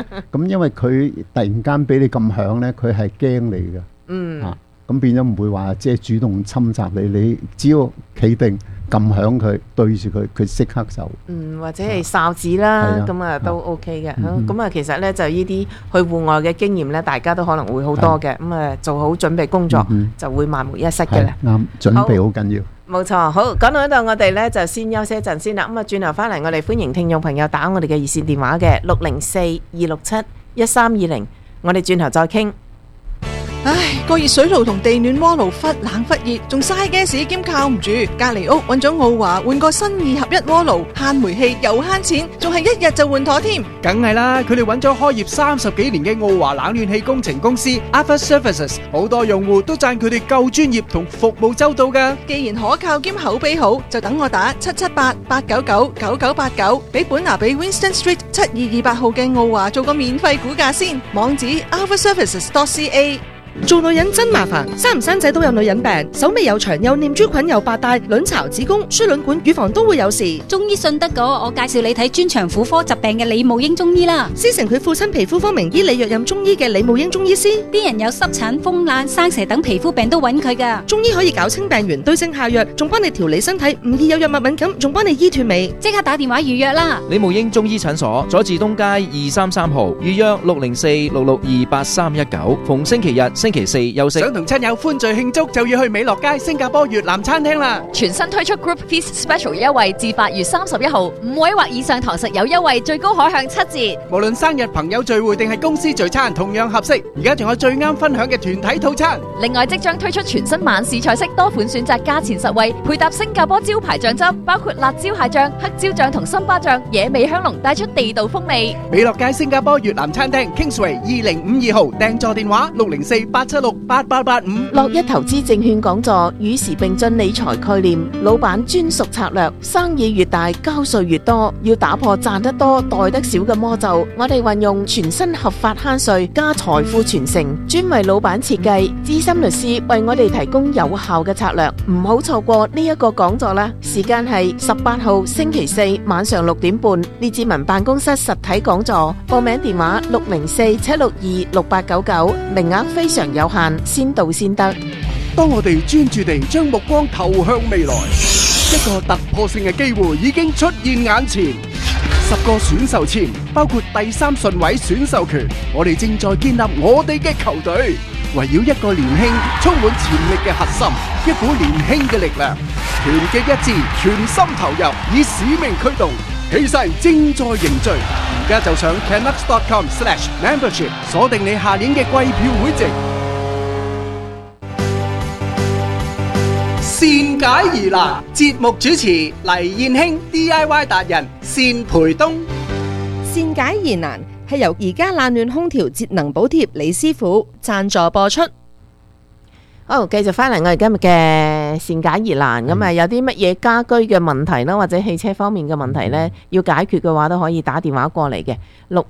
咁因為佢突然間俾你咁響咧，佢係驚你嘅。咁變咗唔會話即係主動侵襲你，你只要企定撳響佢，對住佢，佢即刻就或者係哨子啦，咁啊都 OK 嘅。咁啊其實咧就呢啲去戶外嘅經驗咧，大家都可能會好多嘅。咁啊做好準備工作，就會萬無一失嘅啦。 啱，準備好緊要。 冇錯，好，講到呢度，我哋咧就先休息一陣先啦。咁啊轉頭翻嚟，我哋歡迎聽眾朋友打我哋嘅熱線電話嘅604-267-1320，我哋轉頭再傾。 唉，個熱水爐同地暖鍋爐忽冷忽熱，仲嘥gas兼靠唔住。隔籬屋揾咗奧華換個新2合1鍋爐，慳煤氣又慳錢，仲係1日就換妥添。 梗係啦，佢哋揾咗開業30幾年嘅奧華冷暖氣工程公司 Alpha Services， 好多用戶都讚佢哋夠專業同服務周到㗎。 既然可靠兼口碑好，就等我打778-899-9989，俾本拿比 Winston Street 7228號嘅奧華做個免費估價先。網址 alphaservices.ca。 做女人真麻煩，生唔生仔都有女人病，手尾又長又念珠菌又白帶，卵巢、子宮、輸卵管、乳房都會有事。 中醫信得過，我介紹你睇專長婦科疾病嘅李慕英中醫啦。 師承佢父親皮膚科名醫李若任中醫嘅李慕英中醫師， 啲人有濕疹、風癩、生蛇等皮膚病都揾佢噶。 中醫可以搞清病源，對症下藥，仲幫你調理身體，唔易有藥物敏感，仲幫你醫脫尾。 即刻打電話預約啦！ 李慕英中醫診所，佐治東街233號，預約604-662-8319，逢星期日、星期四休息。 想同親友歡聚慶祝，就要去美樂街新加坡越南餐廳啦！ 全新推出 Group Feast Special 優惠，至8月31號，5位或以上堂食有優惠，最高可享7折。 無論生日、朋友聚會定係公司聚餐，同樣合適。而家仲有最啱分享嘅團體套餐。 另外，即將推出全新晚市菜式，多款選擇，價錢實惠，配搭新加坡招牌醬汁，包括辣椒蟹醬、黑椒醬同森巴醬，野味香濃，帶出地道風味。 美樂街新加坡越南餐廳 Kingsway 2052號，訂座電話604-876-8885。 樂一投資證券講座，與時並進理財概念，老闆專屬策略，生意越大交稅越多，要打破賺得多袋得少嘅魔咒。我哋運用全新合法慳稅加財富傳承，專為老闆設計，資深律師為我哋提供有效嘅策略，唔好錯過呢一個講座啦！時間係18號星期四晚上6點半，列治文辦公室實體講座，報名電話604-762-6899，名額非常有限，先到先得。 當我哋專注地將目光投向未來，一個突破性嘅機會已經出現眼前。10個選秀簽，包括第3順位選秀權，我哋正在建立我哋嘅球隊，圍繞一個年輕、充滿潛力嘅核心，一股年輕嘅力量，團結一致，全心投入，以使命驅動，氣勢正在凝聚。而家就上 canucks.com/membership 鎖定你下年嘅季票會籍。善解疑難，節目主持黎燕卿 DIY 達人單培東。 善解疑難係由而家冷暖空調節能補貼李師傅贊助播出。 好，繼續翻嚟我哋今日嘅善解疑難。咁啊，有啲乜嘢家居嘅問題啦，或者汽車方面嘅問題呢，要解決嘅話都可以打電話過嚟嘅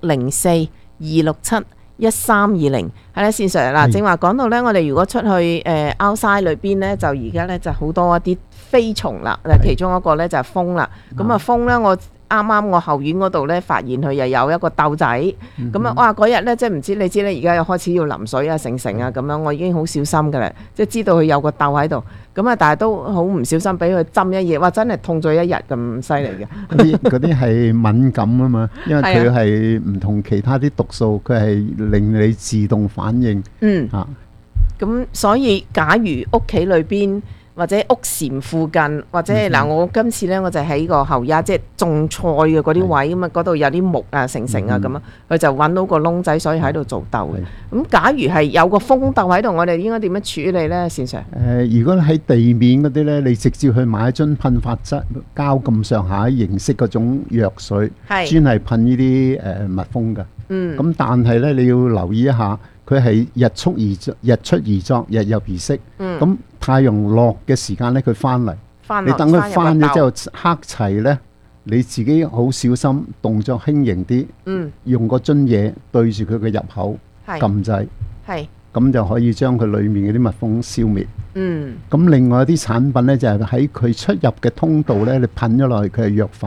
604-267-1320。係啦，善 Sir 嗱，正話講到呢，我哋如果出去outside 裏邊呢，就而家呢就好多一啲飛蟲啦。其中一個呢就係蜂啦。咁啊，蜂呢，我啱我後院嗰度呢，發現佢又有一個竇仔。咁啊，哇！嗰日呢，即係唔知你知咧，而家又開始要淋水啊、成啊咁樣，我已經好小心噶啦，即係知道佢有個竇喺度。咁啊，但係都好唔小心俾佢針一夜，哇！真係痛咗一日咁犀利嘅。 嗰啲係敏感啊嘛，因為佢係唔同其他啲毒素，佢係令你自動反應。 咁所以假如屋企裏邊或者屋簷附近，或者嗱，我今次呢，我就喺個後院，即係種菜嘅嗰啲位咁啊，嗰度有啲木啊、成啊咁啊，佢就揾到個窿仔，所以喺度做竇嘅。咁假如係有個蜂竇喺度，我哋應該點樣處理呢？善 Sir？ 如果喺地面嗰啲呢，你直接去買一樽噴發質膠咁上下形式嗰種藥水，專係噴呢啲蜜蜂㗎。咁但係呢，你要留意一下。佢係日出而作，日入而息。咁太陽落嘅時間咧，佢翻嚟。你等佢翻咗之後黑齊咧，你自己好小心，動作輕盈啲。用個樽嘢對住佢嘅入口，撳掣。咁就可以將佢裡面嗰啲蜜蜂消滅。咁另外一啲產品咧，就係喺佢出入嘅通道咧，你噴咗落去，佢係藥粉。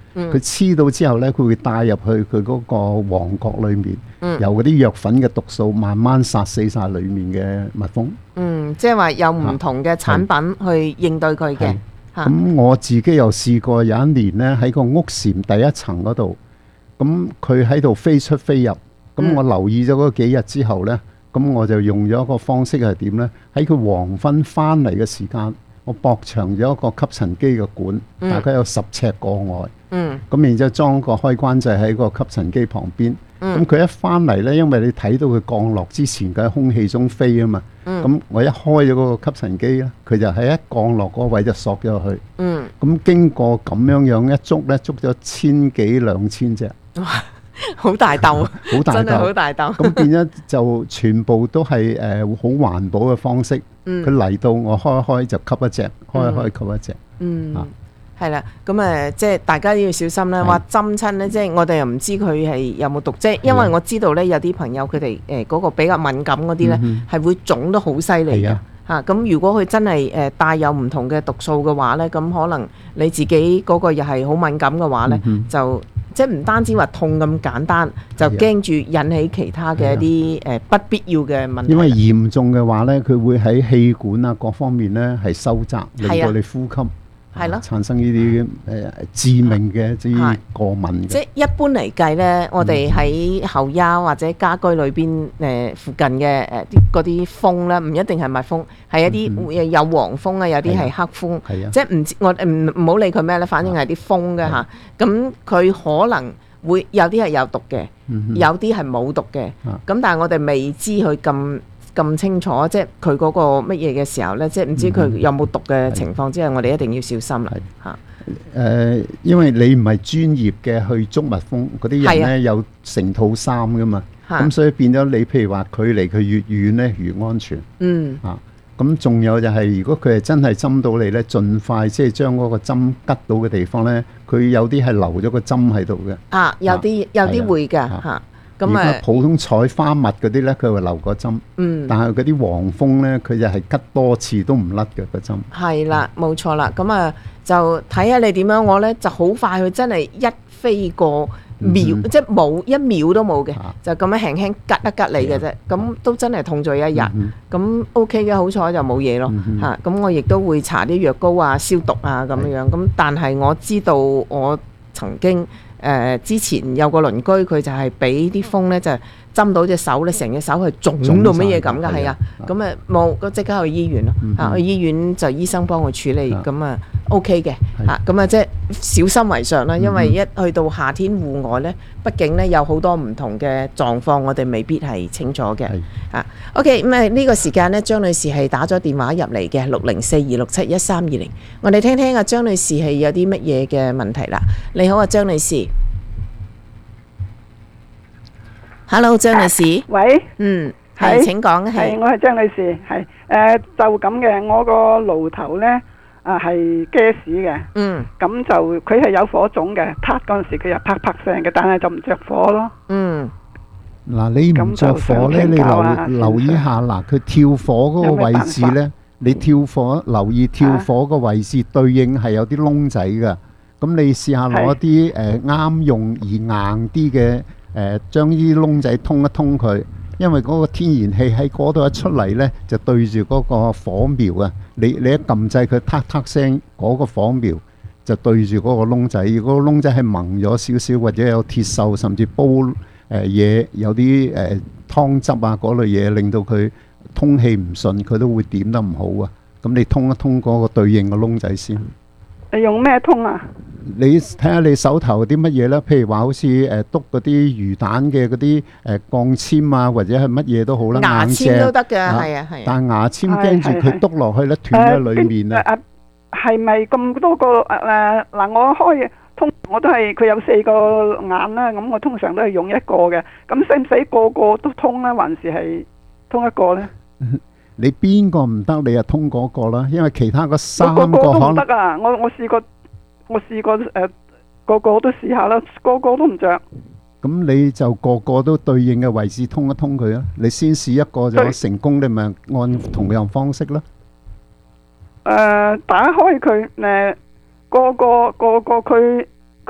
佢黐到之後咧，佢會帶入去佢嗰個王國裏面，由嗰啲藥粉嘅毒素慢慢殺死晒裏面嘅蜜蜂。 即係話有唔同嘅產品去應對佢嘅。 咁我自己又試過有一年咧，喺個屋檐第一層嗰度，咁佢喺度飛出飛入，咁我留意咗嗰幾日之後咧，咁我就用咗一個方式係點咧？喺佢黃昏翻嚟嘅時間，我駁長咗一個吸塵機嘅管，大概有10尺過外。咁然之後裝個開關掣喺個吸塵機旁邊。咁佢一翻嚟呢，因為你睇到佢降落之前佢喺空氣中飛啊嘛。咁我一開咗嗰個吸塵機咧，佢就喺一降落嗰位就索咗落去。咁經過咁樣一捉呢，捉咗1000幾2000隻。 好大竇，真係好大竇。 咁變咗就全部都係好環保嘅方式。佢嚟到我開就吸一隻，開吸一隻。 係啦，咁即係大家都要小心啦。話針親咧，即係我哋又唔知佢係有冇毒，即係因為我知道咧，有啲朋友佢哋嗰個比較敏感嗰啲咧，係會腫得好犀利嘅嚇。咁如果佢真係帶有唔同嘅毒素嘅話咧，咁可能你自己嗰個又係好敏感嘅話咧，就即係唔單止話痛咁簡單，就驚住引起其他嘅一啲不必要嘅問題。 因為嚴重嘅話咧，佢會喺氣管啊各方面咧係收窄，令到你呼吸。係咯，產生呢啲致命嘅啲過敏嘅。 即係一般嚟計咧，我哋喺後腰或者家居裏邊附近嘅嗰啲蜂咧，唔一定係蜜蜂，係一啲有黃蜂啊，有啲係黑蜂。即係唔知我唔好理佢咩咧，反正係啲蜂嘅嚇。咁佢可能會有啲係有毒嘅，有啲係冇毒嘅。咁但係我哋未知佢咁清楚，即係佢嗰個乜嘢嘅時候呢，即係唔知佢有冇毒嘅情況之下，我哋一定要小心啦嚇。 因為你唔係專業嘅去捉蜜蜂，嗰啲人呢有成套衫噶嘛，咁所以變咗你譬如話距離佢越遠呢越安全。咁仲有就係如果佢係真係針到你呢，盡快即係將嗰個針拮到嘅地方呢，佢有啲係留咗個針喺度嘅。有啲會㗎嚇。 如果普通採花蜜嗰啲咧，佢會留個針。但係嗰啲黃蜂咧，佢就係拮多次都唔甩嘅個針。係啦，冇錯啦。咁就睇下你點樣。我咧就好快，佢真係一飛過秒，即係冇1秒都冇嘅，就咁樣輕輕拮一拮你嘅啫。咁都真係痛咗一日。咁 OK 嘅，好彩就冇嘢咯嚇。咁我亦都會搽啲藥膏啊、消毒啊咁樣。咁但係我知道我曾經。之前有個鄰居，佢就係俾啲蜂咧就針到隻手咧，成隻手係腫到乜嘢咁噶，係啊，咁冇，即刻去醫院咯，去醫院就醫生幫佢處理，咁OK 嘅，咁即係小心為上啦，因為一去到夏天戶外咧，畢竟咧有好多唔同嘅狀況，我哋未必係清楚嘅。OK， 咁呢個時間咧，張女士係打咗電話入嚟嘅，6042671320，我哋聽聽阿張女士係有啲乜嘢嘅問題啦。你好啊，張女士。Hello， 張女士。 喂。 係，請講。 係，我係張女士。係，就咁嘅，我個爐頭咧係 gas 嘅。咁就佢係有火種嘅，撻嗰陣時佢又啪啪聲嘅，但係就唔着火咯。 嗱，你唔着火咧，你留意下嗱，佢跳火嗰個位置咧，你跳火留意跳火個位置對應係有啲窿仔㗎。咁你試下攞啲啱用而硬啲嘅。將呢啲窿仔通一通佢，因為嗰個天然氣喺嗰度一出嚟呢，就對住嗰個火苗啊！你一撳掣佢嗒嗒聲，嗰個火苗就對住嗰個窿仔。如果個窿仔係蒙咗少少，或者有鐵鏽，甚至煲嘢有啲湯汁啊嗰類嘢，令到佢通氣唔順，佢都會點得唔好啊！咁你通一通嗰個對應嘅窿仔先。 你用咩通啊？ 你睇下你手頭啲乜嘢啦，譬如話好似篤嗰啲魚蛋嘅嗰啲鋼籤啊，或者係乜嘢都好啦， 牙籤都得嘅，係啊。 但係牙籤驚住佢篤落去咧斷咗裡面啊。 係咪咁多個嗱？我開通我都係佢有4個眼啦，咁我通常都係用一個嘅。咁使唔使個個都通咧，還是係通一個咧？ 你邊個唔得，你就通嗰個啦，因為其他嗰3個可能個都唔得啊！我試過個個都試下啦，個個都唔着。 咁你就個個都對應嘅位置通一通佢啊！你先試一個就成功，你咪按同樣方式咯。打開佢個佢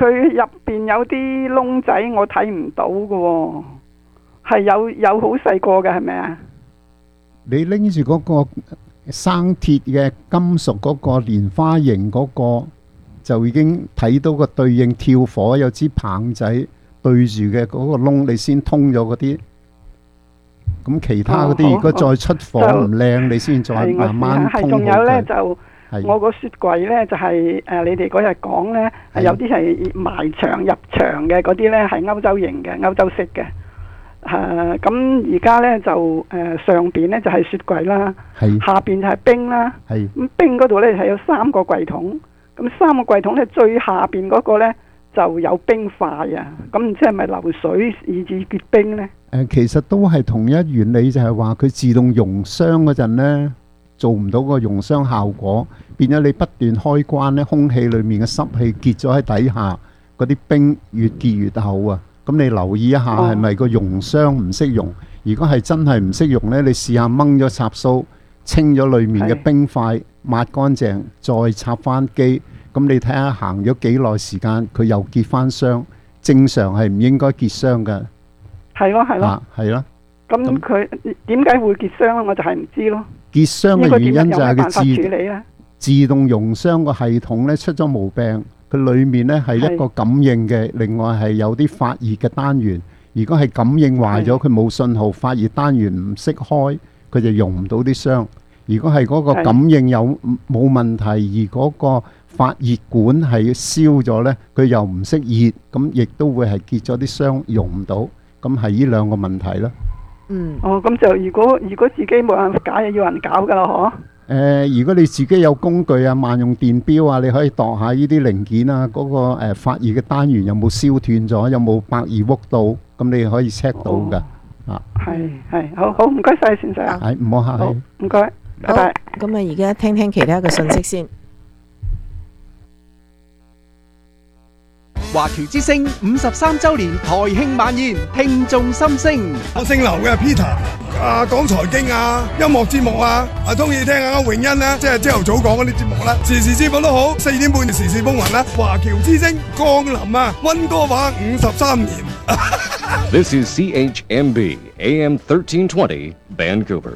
佢入邊有啲窿仔，我睇唔到嘅喎，係有好細個嘅，係咪啊？你拎住嗰個生鐵嘅金屬嗰個蓮花形嗰個，就已經睇到個對應跳火有支棒仔對住嘅嗰個窿，你先通咗嗰啲。咁其他嗰啲如果再出火唔靚，你先再慢慢通好佢。仲有呢，就我個雪櫃呢，就係你哋嗰日講呢，有啲係埋牆入牆嘅，嗰啲呢係歐洲型嘅、歐洲式嘅。咁而家呢，就上邊呢就係雪櫃啦，下邊就係冰啦。咁冰嗰度呢係有3個櫃桶，咁3個櫃桶呢最下邊嗰個呢就有冰塊啊。咁唔知係咪流水以至結冰呢？其實都係同一原理，就係話佢自動溶霜嗰陣呢，做唔到個溶霜效果，變咗你不斷開關呢，空氣裡面嘅濕氣結咗喺底下，嗰啲冰越結越厚啊！咁你留意一下係咪個溶霜唔識溶？如果係真係唔識溶呢，你試下掹咗插蘇，清咗裡面嘅冰塊，抹乾淨，再插翻機，咁你睇下行咗幾耐時間，佢又結翻霜。正常係唔應該結霜嘅。係咯，係咯。咁佢點解會結霜咧？我就係唔知咯。結霜嘅原因就係佢自動溶霜個系統咧出咗毛病，佢裡面咧係一個感應嘅，另外係有啲發熱嘅單元。如果係感應壞咗，佢冇信號，發熱單元唔識開，佢就溶唔到啲霜。如果係嗰個感應冇問題，而嗰個發熱管係燒咗咧，佢又唔識熱，咁亦都會係結咗啲霜，溶唔到。咁係呢兩個問題咯。咁就如果自己冇辦法搞，要人搞噶啦，嗬？如果你自己有工具啊，萬用電錶啊，你可以度下呢啲零件啊，嗰個發熱嘅單元有冇燒斷咗，有冇百二伏度，咁你可以 check 到噶。係，好唔該晒，先生。係，唔好客氣。唔該，拜拜。 咁啊，而家聽聽其他嘅信息先。 華僑之聲53周年台慶晚宴，聽眾心聲。我姓劉嘅 Peter， 講財經啊，音樂節目啊，中意聽下永恩啦，即係朝頭早講嗰啲節目啦，時事節目都好，4點半時事風雲啦。華僑之聲降臨啊，溫哥華53年。 This is CHMB AM 1320 Vancouver。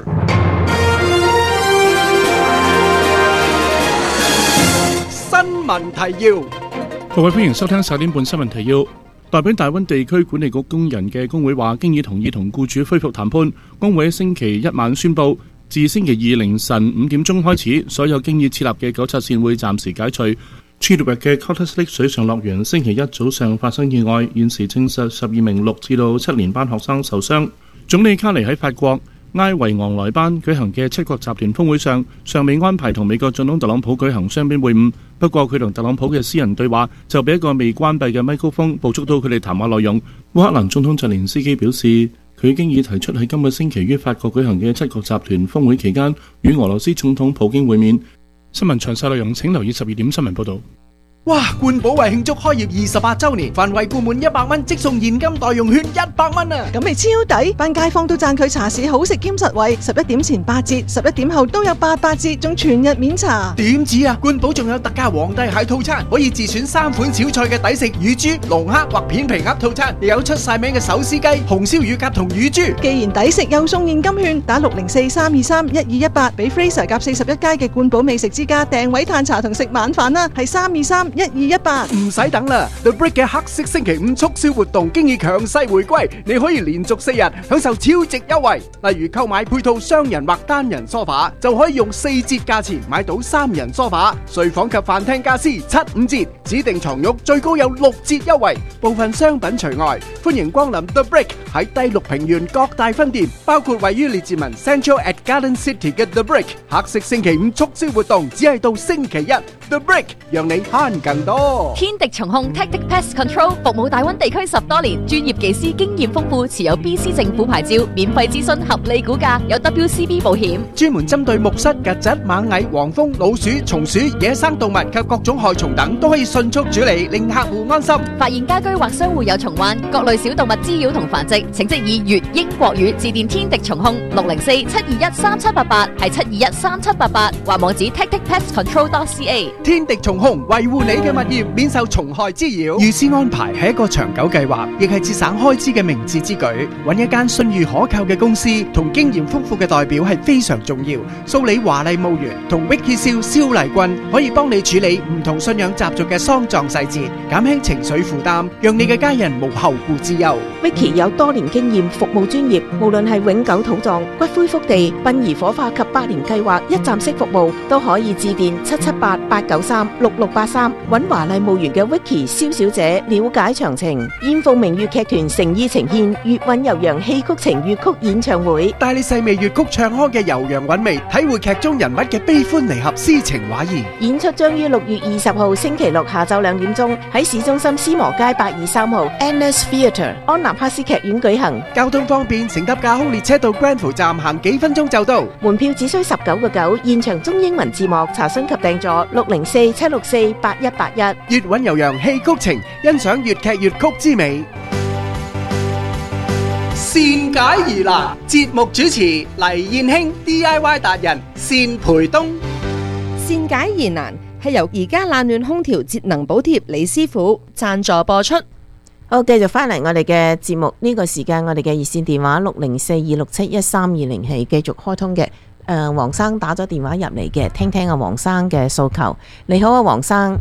新聞提要。 各位歡迎收聽10點半新聞提要。代表大溫地區管理局工人嘅工會話，經已同意同僱主恢復談判。工會喺星期一晚宣布，自星期二凌晨5點鐘開始，所有經已設立嘅97線會暫時解除。Chilliwack 嘅 Cottage Lake 水上樂園星期一早上發生意外，現時證實12名6至7年班學生受傷。總理卡尼喺法國埃維昂萊班舉行嘅7國集團峰會上，尚未安排同美國總統特朗普舉行雙邊會晤。不過佢同特朗普嘅私人對話就俾一個未關閉嘅咪高峰捕捉到佢哋談話內容。烏克蘭總統澤連斯基表示，佢經已提出喺今個星期於法國舉行嘅7國集團峰會期間與俄羅斯總統普京會面。新聞詳細內容請留意12點新聞報導。 哇！冠寶為慶祝開業28週年，凡為顧滿100蚊即送現金代用券100蚊啊！ 咁咪超抵，班街坊都讚佢茶市好食兼實惠，11點前8折，11點後都有88折，仲全日免查。 點止啊！冠寶仲有特價皇帝蟹套餐，可以自選3款小菜嘅抵食乳豬、龍蝦或片皮鴨套餐，又有出晒名嘅手撕雞、紅燒乳鴿同乳豬。 既然抵食又送現金券，打604-323-1218，俾 Fraser 夾41街嘅冠寶美食之家訂位嘆茶同食晚飯啦，係323-1218。 唔使等啦 ，The Brick 嘅黑色星期5促銷活動經已強勢回歸，你可以連續4日享受超值優惠。例如購買配套雙人或單人梳化，就可以用4折價錢買到3人梳化。睡房及飯廳家私7-5折，指定床褥最高有6折優惠，部分商品除外。歡迎光臨 The Brick 喺第6平原各大分店，包括位於列治文 Central at Garden City 嘅 The Brick。黑色星期5促銷活動只係到星期一 ，The Brick 讓你慳更多。 天敵蟲控 Tactic Pest Control 服務大溫地區10多年，專業技師經驗豐富，持有 BC 政府牌照，免費諮詢，合理估價，有 WCB 保險， 專門針對木虱、曱甴、螞蟻、黃蜂、老鼠、松鼠、野生動物及各種害蟲等，都可以迅速處理，令客戶安心。 發現家居或商戶有蟲患、各類小動物滋擾同繁殖，請即以粵英國語致電天敵蟲控604-721-3788，係721-3788，或網址 tacticpestcontrol.ca。 天敵蟲控維護你嘅物業免受蟲害滋擾。預先安排係一個長久計劃，亦係節省開支嘅明智之舉。揾一間信譽可靠嘅公司同經驗豐富嘅代表係非常重要。蘇里華麗墓園同 Vicky 蕭麗君可以幫你處理唔同信仰習俗嘅喪葬細節，減輕情緒負擔，讓你嘅家人無後顧之憂。 Vicky 有多年經驗，服務專業，無論係永久土葬、骨灰福地、殯儀火化及百年計劃一站式服務，都可以致電778-893-6683，揾華麗墓園嘅 Vicky 蕭小姐了解詳情。燕鳳明粵劇團誠意呈獻粵韻悠揚戲曲情粵曲演唱會， 帶你細味粵曲唱腔嘅悠揚韻味，體會劇中人物嘅悲歡離合、詩情畫意。 演出將於6月20號星期六下晝2點鐘喺市中心斯摩街823號 Annex Theatre 安納克斯劇院舉行。 交通方便，乘搭架空列車到 Granville 站行幾分鐘就到。 門票只需19.9，現場中英文字幕，查詢及訂座604-764-8181。 粵韻悠揚戲曲情，欣賞粵劇粵曲之美。善解疑難，節目主持黎燕卿 DIY 達人單培東。 善解疑難係由而家冷暖空調節能補貼李師傅贊助播出。 好，繼續翻嚟我哋嘅節目，呢個時間我哋嘅熱線電話604-267-1320係繼續開通嘅。黃生打咗電話入嚟嘅，聽聽阿黃生嘅訴求。你好啊，黃生。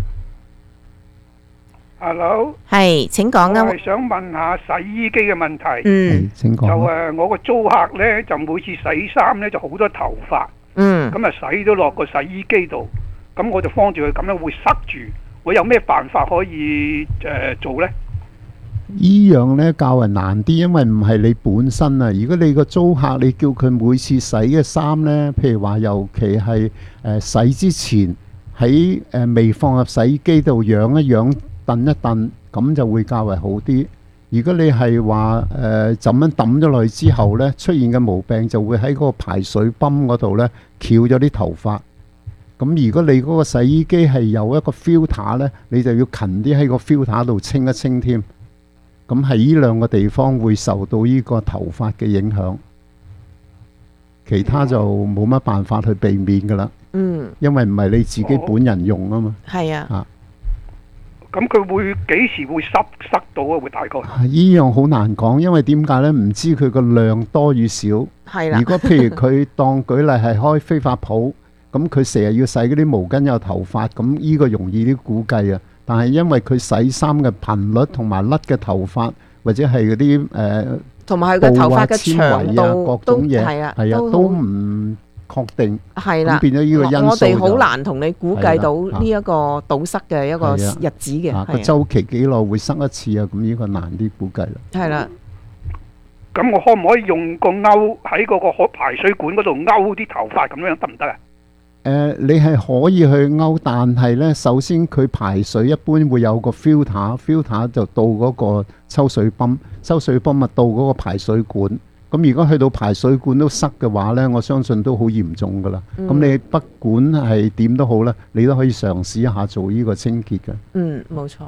Hello， 係，請講啊。 我係想問下洗衣機嘅問題。 請講。 就我個租客呢，就每次洗衫呢就好多頭髮。咁啊洗咗落個洗衣機度，咁我就慌住佢咁樣會塞住。我有咩辦法可以做呢？ 依樣呢較為難啲，因為唔係你本身啊。如果你個租客你叫佢每次洗嘅衫呢，譬如話尤其係洗之前喺未放入洗衣機度養一養、燉一燉，咁就會較為好啲。如果你係話就咁樣抌咗落去之後呢，出現嘅毛病就會喺嗰個排水泵嗰度呢翹咗啲頭髮。咁如果你嗰個洗衣機係有一個 filter 呢，你就要勤啲喺個 filter 度清一清添。咁係呢兩個地方會受到呢個頭髮嘅影響，其他就冇乜辦法去避免噶啦。因為唔係你自己本人用啊嘛。係啊。 咁佢會幾時會塞到啊？會大概？ 呢樣好難講，因為點解呢？唔知佢個量多與少。係啦。如果譬如佢當舉例係開飛髮鋪，咁佢成日要洗嗰啲毛巾有頭髮，咁呢個容易啲估計啊。但係因為佢洗衫嘅頻率同埋甩嘅頭髮，或者係嗰啲同埋佢嘅頭髮嘅長度各種嘢係啊， 都唔確定。 係啦， 咁變咗呢個因素， 我哋好難同你估計到呢一個堵塞嘅一個日子嘅。 個週期幾耐會塞一次啊？咁呢個難啲估計啦。係啦。 咁我可唔可以用個鈎喺嗰個排水管嗰度勾啲頭髮咁樣得唔得啊？ 你係可以去勾，但係呢，首先佢排水一般會有個 filter 就到嗰個抽水泵，抽水泵咪到嗰個排水管。咁如果去到排水管都塞嘅話呢，我相信都好嚴重噶啦。咁你不管係點都好呢，你都可以嘗試一下做呢個清潔嘅。 冇錯。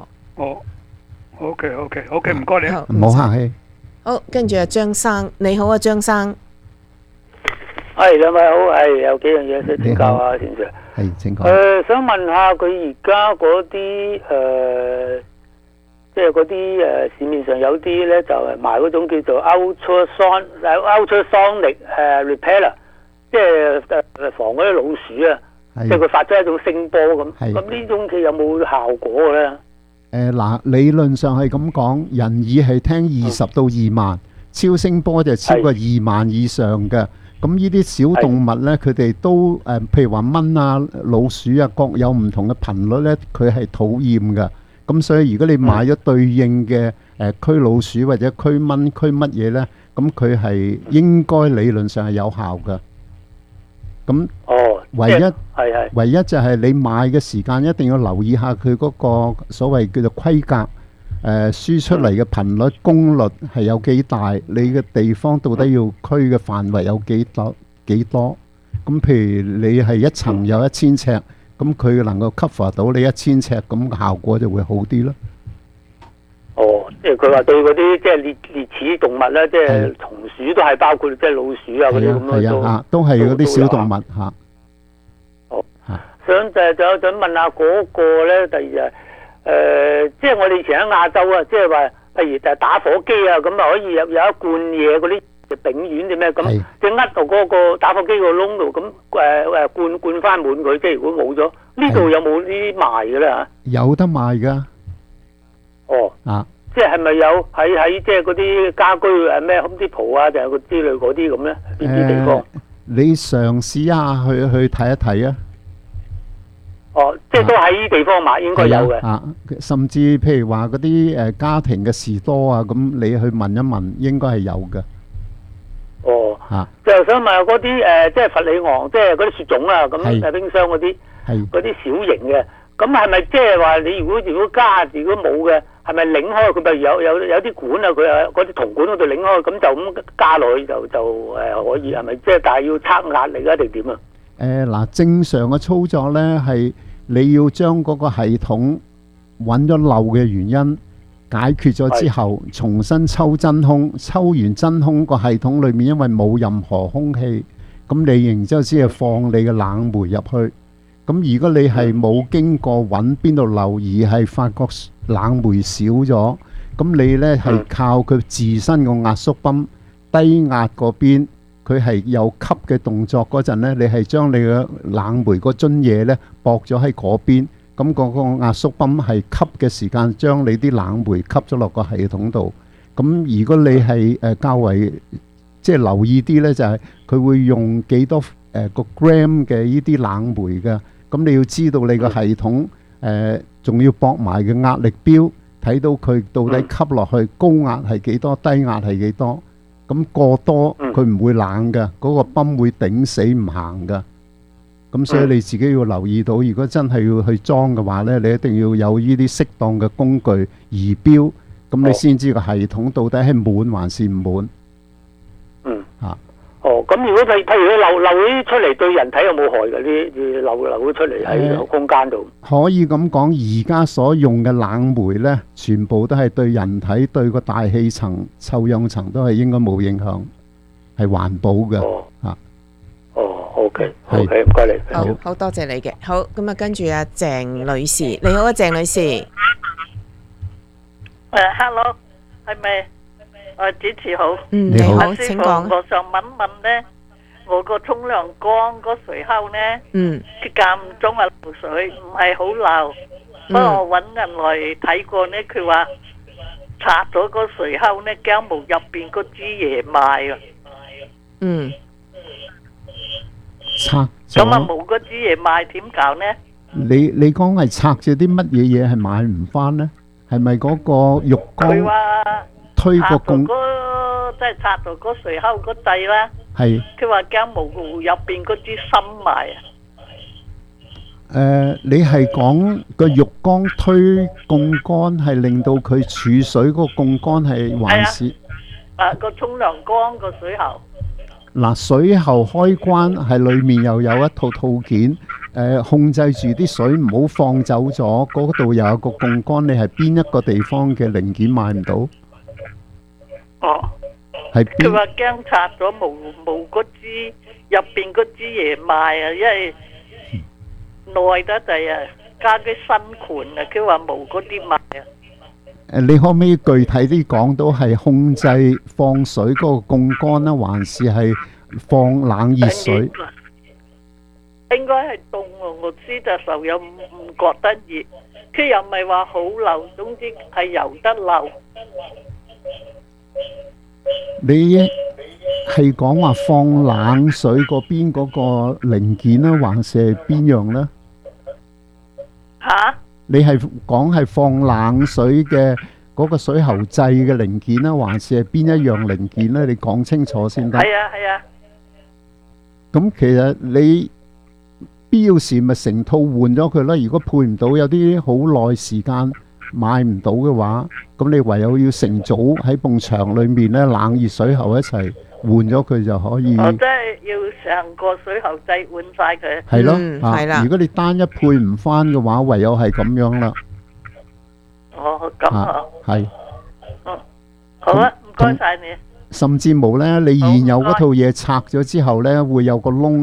OK，唔該你。 唔好客氣。 好，跟住阿張生，你好啊，張生。 兩位好，有幾樣嘢想請教下先生。 係，請講。 想問下佢而家嗰啲即係嗰啲市面上有啲咧就係賣嗰種叫做 ultrasonic repeller， 即係防嗰啲老鼠啊，即係佢發出一種聲波咁。咁呢種佢有冇效果嘅咧？ 嗱，理論上係咁講，人耳係聽20到2萬，超聲波就超過2萬以上嘅。咁呢啲小動物呢，佢哋都譬如話蚊啊、老鼠啊，各有唔同嘅頻率呢，佢係討厭嘅。咁所以如果你買咗對應嘅驅老鼠或者驅蚊、驅乜嘢呢，咁佢係應該理論上係有效嘅。咁唯一就係你買嘅時間一定要留意下佢嗰個所謂叫做規格。輸出嚟嘅頻率功率係有幾大？你嘅地方到底要驅嘅範圍有幾多？咁譬如你係一層有1000尺，咁佢能夠 cover 到你1000尺，咁效果就會好啲咯。 即係佢話對嗰啲即係獵齒動物咧，即係松鼠都係包括即係老鼠啊嗰啲咁樣都係嗰啲小動物嚇。 想問下嗰個咧，第二即係我哋以前喺亞洲啊，即係話譬如就打火機啊，咁啊可以有一罐嘢嗰啲丙烷定咩咁，就呃到嗰個打火機個窿度，咁灌翻滿佢，即係如果冇咗，呢度有冇呢啲賣嘅咧嚇？ 有得賣㗎。 哦。啊。即係咪有喺即係嗰啲家居咩 Home Depot啊，定係個之類嗰啲咁咧？邊啲地方？ 你嘗試下去睇一睇啊！ 哦，即係都喺呢地方買，應該有嘅。 甚至譬如話嗰啲家庭嘅士多啊，咁你去問一問，應該係有嘅。 哦。就想問下嗰啲即係佛里昂，即係嗰啲雪種啊，咁冰箱嗰啲，嗰啲小型嘅，咁係咪即係話你如果加，如果冇嘅？係咪擰開佢？譬如有啲管啊，佢嗰啲銅管嗰度擰開，咁就咁加落去就可以係咪？即係但係要測壓力啊定點啊？ 嗱，正常嘅操作呢係你要將嗰個系統揾咗漏嘅原因解決咗之後，重新抽真空，抽完真空個系統裏面因為冇任何空氣，咁你然之後先係放你嘅冷媒入去。咁如果你係冇經過揾邊度漏，而係發覺冷媒少咗，咁你呢係靠佢自身個壓縮泵低壓嗰邊，佢係有吸嘅動作嗰陣呢，你係將你嘅冷媒嗰樽嘢呢駁咗喺嗰邊，咁嗰個壓縮泵係吸嘅時間將你啲冷媒吸咗落個系統度。咁如果你係較為即係留意啲呢，就係佢會用幾多個 gram 嘅呢啲冷媒嘅。咁你要知道你個系統仲要駁埋嘅壓力表，睇到佢到底吸落去高壓係幾多，低壓係幾多。咁過多佢唔會冷嘅，嗰個泵會頂死唔行嘅。咁所以你自己要留意到，如果真係要去裝嘅話呢，你一定要有呢啲適當嘅工具儀表，咁你先知個系統到底係滿還是唔滿。 咁如果譬如佢漏啲出嚟，對人體有冇害嘅？啲漏咗出嚟喺個空間度。 可以咁講，而家所用嘅冷媒呢，全部都係對人體、對個大氣層、臭氧層都係應該冇影響，係環保嘅。 OK，唔該你。 好多謝你嘅。好，咁啊，跟住阿鄭女士，你好啊，鄭女士。 Hello， 係咪？主持好， 你好，請講。 我想問呢，我個沖涼缸個水喉呢，佢間唔中係漏水，唔係好漏。不過我揾人嚟睇過呢，佢話拆咗個水喉呢，驚冇入邊嗰支嘢賣啊。 拆咗。 咁啊冇嗰支嘢賣，點搞呢？ 你講係拆咗啲乜嘢嘢係買唔翻呢？係咪嗰個浴缸？ 佢話推個供即係插到個水喉個掣啦。係。佢話驚冇入邊嗰支芯埋啊。 你係講個浴缸推槓桿係令到佢儲水嗰個槓桿係還是？ 個沖涼缸個水喉。 嗱，水喉開關係裡面又有一套套件，控制住啲水唔好放走咗，嗰度又有個槓桿，你係邊一個地方嘅零件買唔到？係邊？ 佢話驚拆咗冇嗰支入邊嗰支嘢賣啊，因為耐得滯啊，加啲新款啊，佢話冇嗰啲賣啊。 你可唔可以具體啲講到係控制放水嗰個槓桿呢，還是係放冷熱水？ 應該係凍喎，我知就時候又唔覺得熱，佢又唔係話好流，總之係由得流。 你係講話放冷水嗰邊嗰個零件呢，還是係邊樣呢？ 嚇？ 你係講係放冷水嘅嗰個水喉掣嘅零件呢，還是係邊一樣零件呢？你講清楚先得。 係啊係啊。 咁其實你必要時咪成套換咗佢啦。如果配唔到，有啲好耐時間買唔到嘅話，咁你唯有要成組喺埲牆裏面呢，冷熱水喉一齊換咗佢就可以。 即係要成個水喉掣換晒佢。 係咯，係啦。如果你單一配唔翻嘅話，唯有係咁樣啦。 咁啊。 係。 好啊，唔該晒你。 甚至冇呢，你現有嗰套嘢拆咗之後呢，會有個窿啊。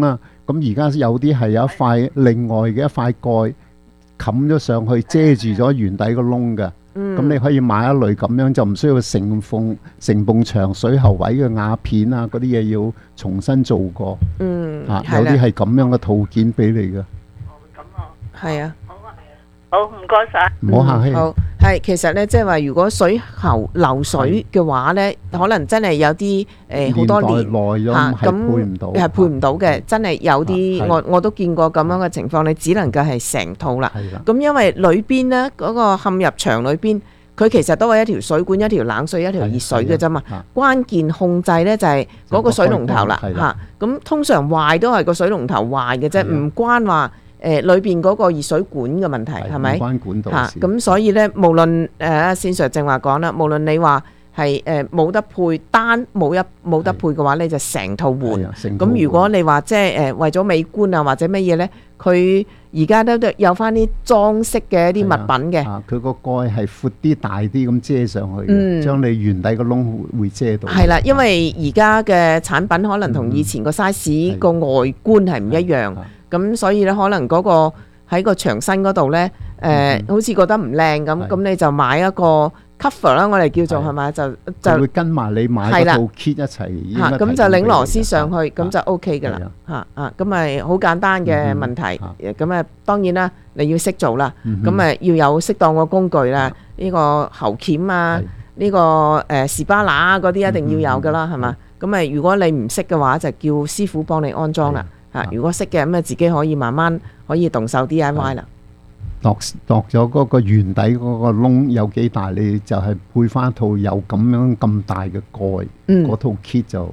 咁而家有啲係有一塊另外嘅一塊蓋冚咗上去，遮住咗圓底個窿嘅。咁你可以買一類咁樣，就唔需要成埲牆水喉位嘅瓦片啊，嗰啲嘢要重新做過。有啲係咁樣嘅套件俾你嘅。 係啊。 好，唔該晒。 唔好客氣。 好，係其實咧，即係話如果水喉漏水嘅話咧，可能真係有啲好多年咁係配唔到， 係配唔到嘅。真係有啲我都見過咁樣嘅情況，你只能夠係成套啦。咁因為裏邊咧嗰個嵌入牆裏邊，佢其實都係一條水管、一條冷水、一條熱水嘅啫嘛。關鍵控制咧就係嗰個水龍頭啦。嚇，咁通常壞都係個水龍頭壞嘅啫，唔關話。裏邊嗰個熱水管嘅問題係咪？ 關管道事。 咁所以咧，無論線上正話講啦，無論你話係冇得配單冇得配嘅話咧，就成套換。咁如果你話即係為咗美觀啊或者乜嘢咧，佢而家都有翻啲裝飾嘅一啲物品嘅。 佢個蓋係闊啲大啲咁遮上去，將你圓底個窿會遮到。 係啦，因為而家嘅產品可能同以前個 size 個外觀係唔一樣。咁所以咧，可能嗰個喺個牆身嗰度咧，好似覺得唔靚咁，你就買一個 cover 啦，我哋叫做係咪？就會跟埋你買嗰套 kit 一齊。 咁就擰螺絲上去，咁就 OK 噶啦。咁咪好簡單嘅問題。咁當然啦，你要識做啦。咁要有適當嘅工具啦。呢個喉鉗啊，呢個士巴拿嗰啲一定要有噶啦，係嘛？咁如果你唔識嘅話，就叫師傅幫你安裝啦。如果識嘅咁自己可以慢慢可以動手 DIY 啦。 度咗嗰個圓底嗰個窿有幾大，你就係配翻套有咁大嘅蓋，嗰套 kit 就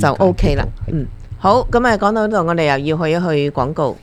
OK 啦。好，咁講到呢度，我哋又要去一去廣告。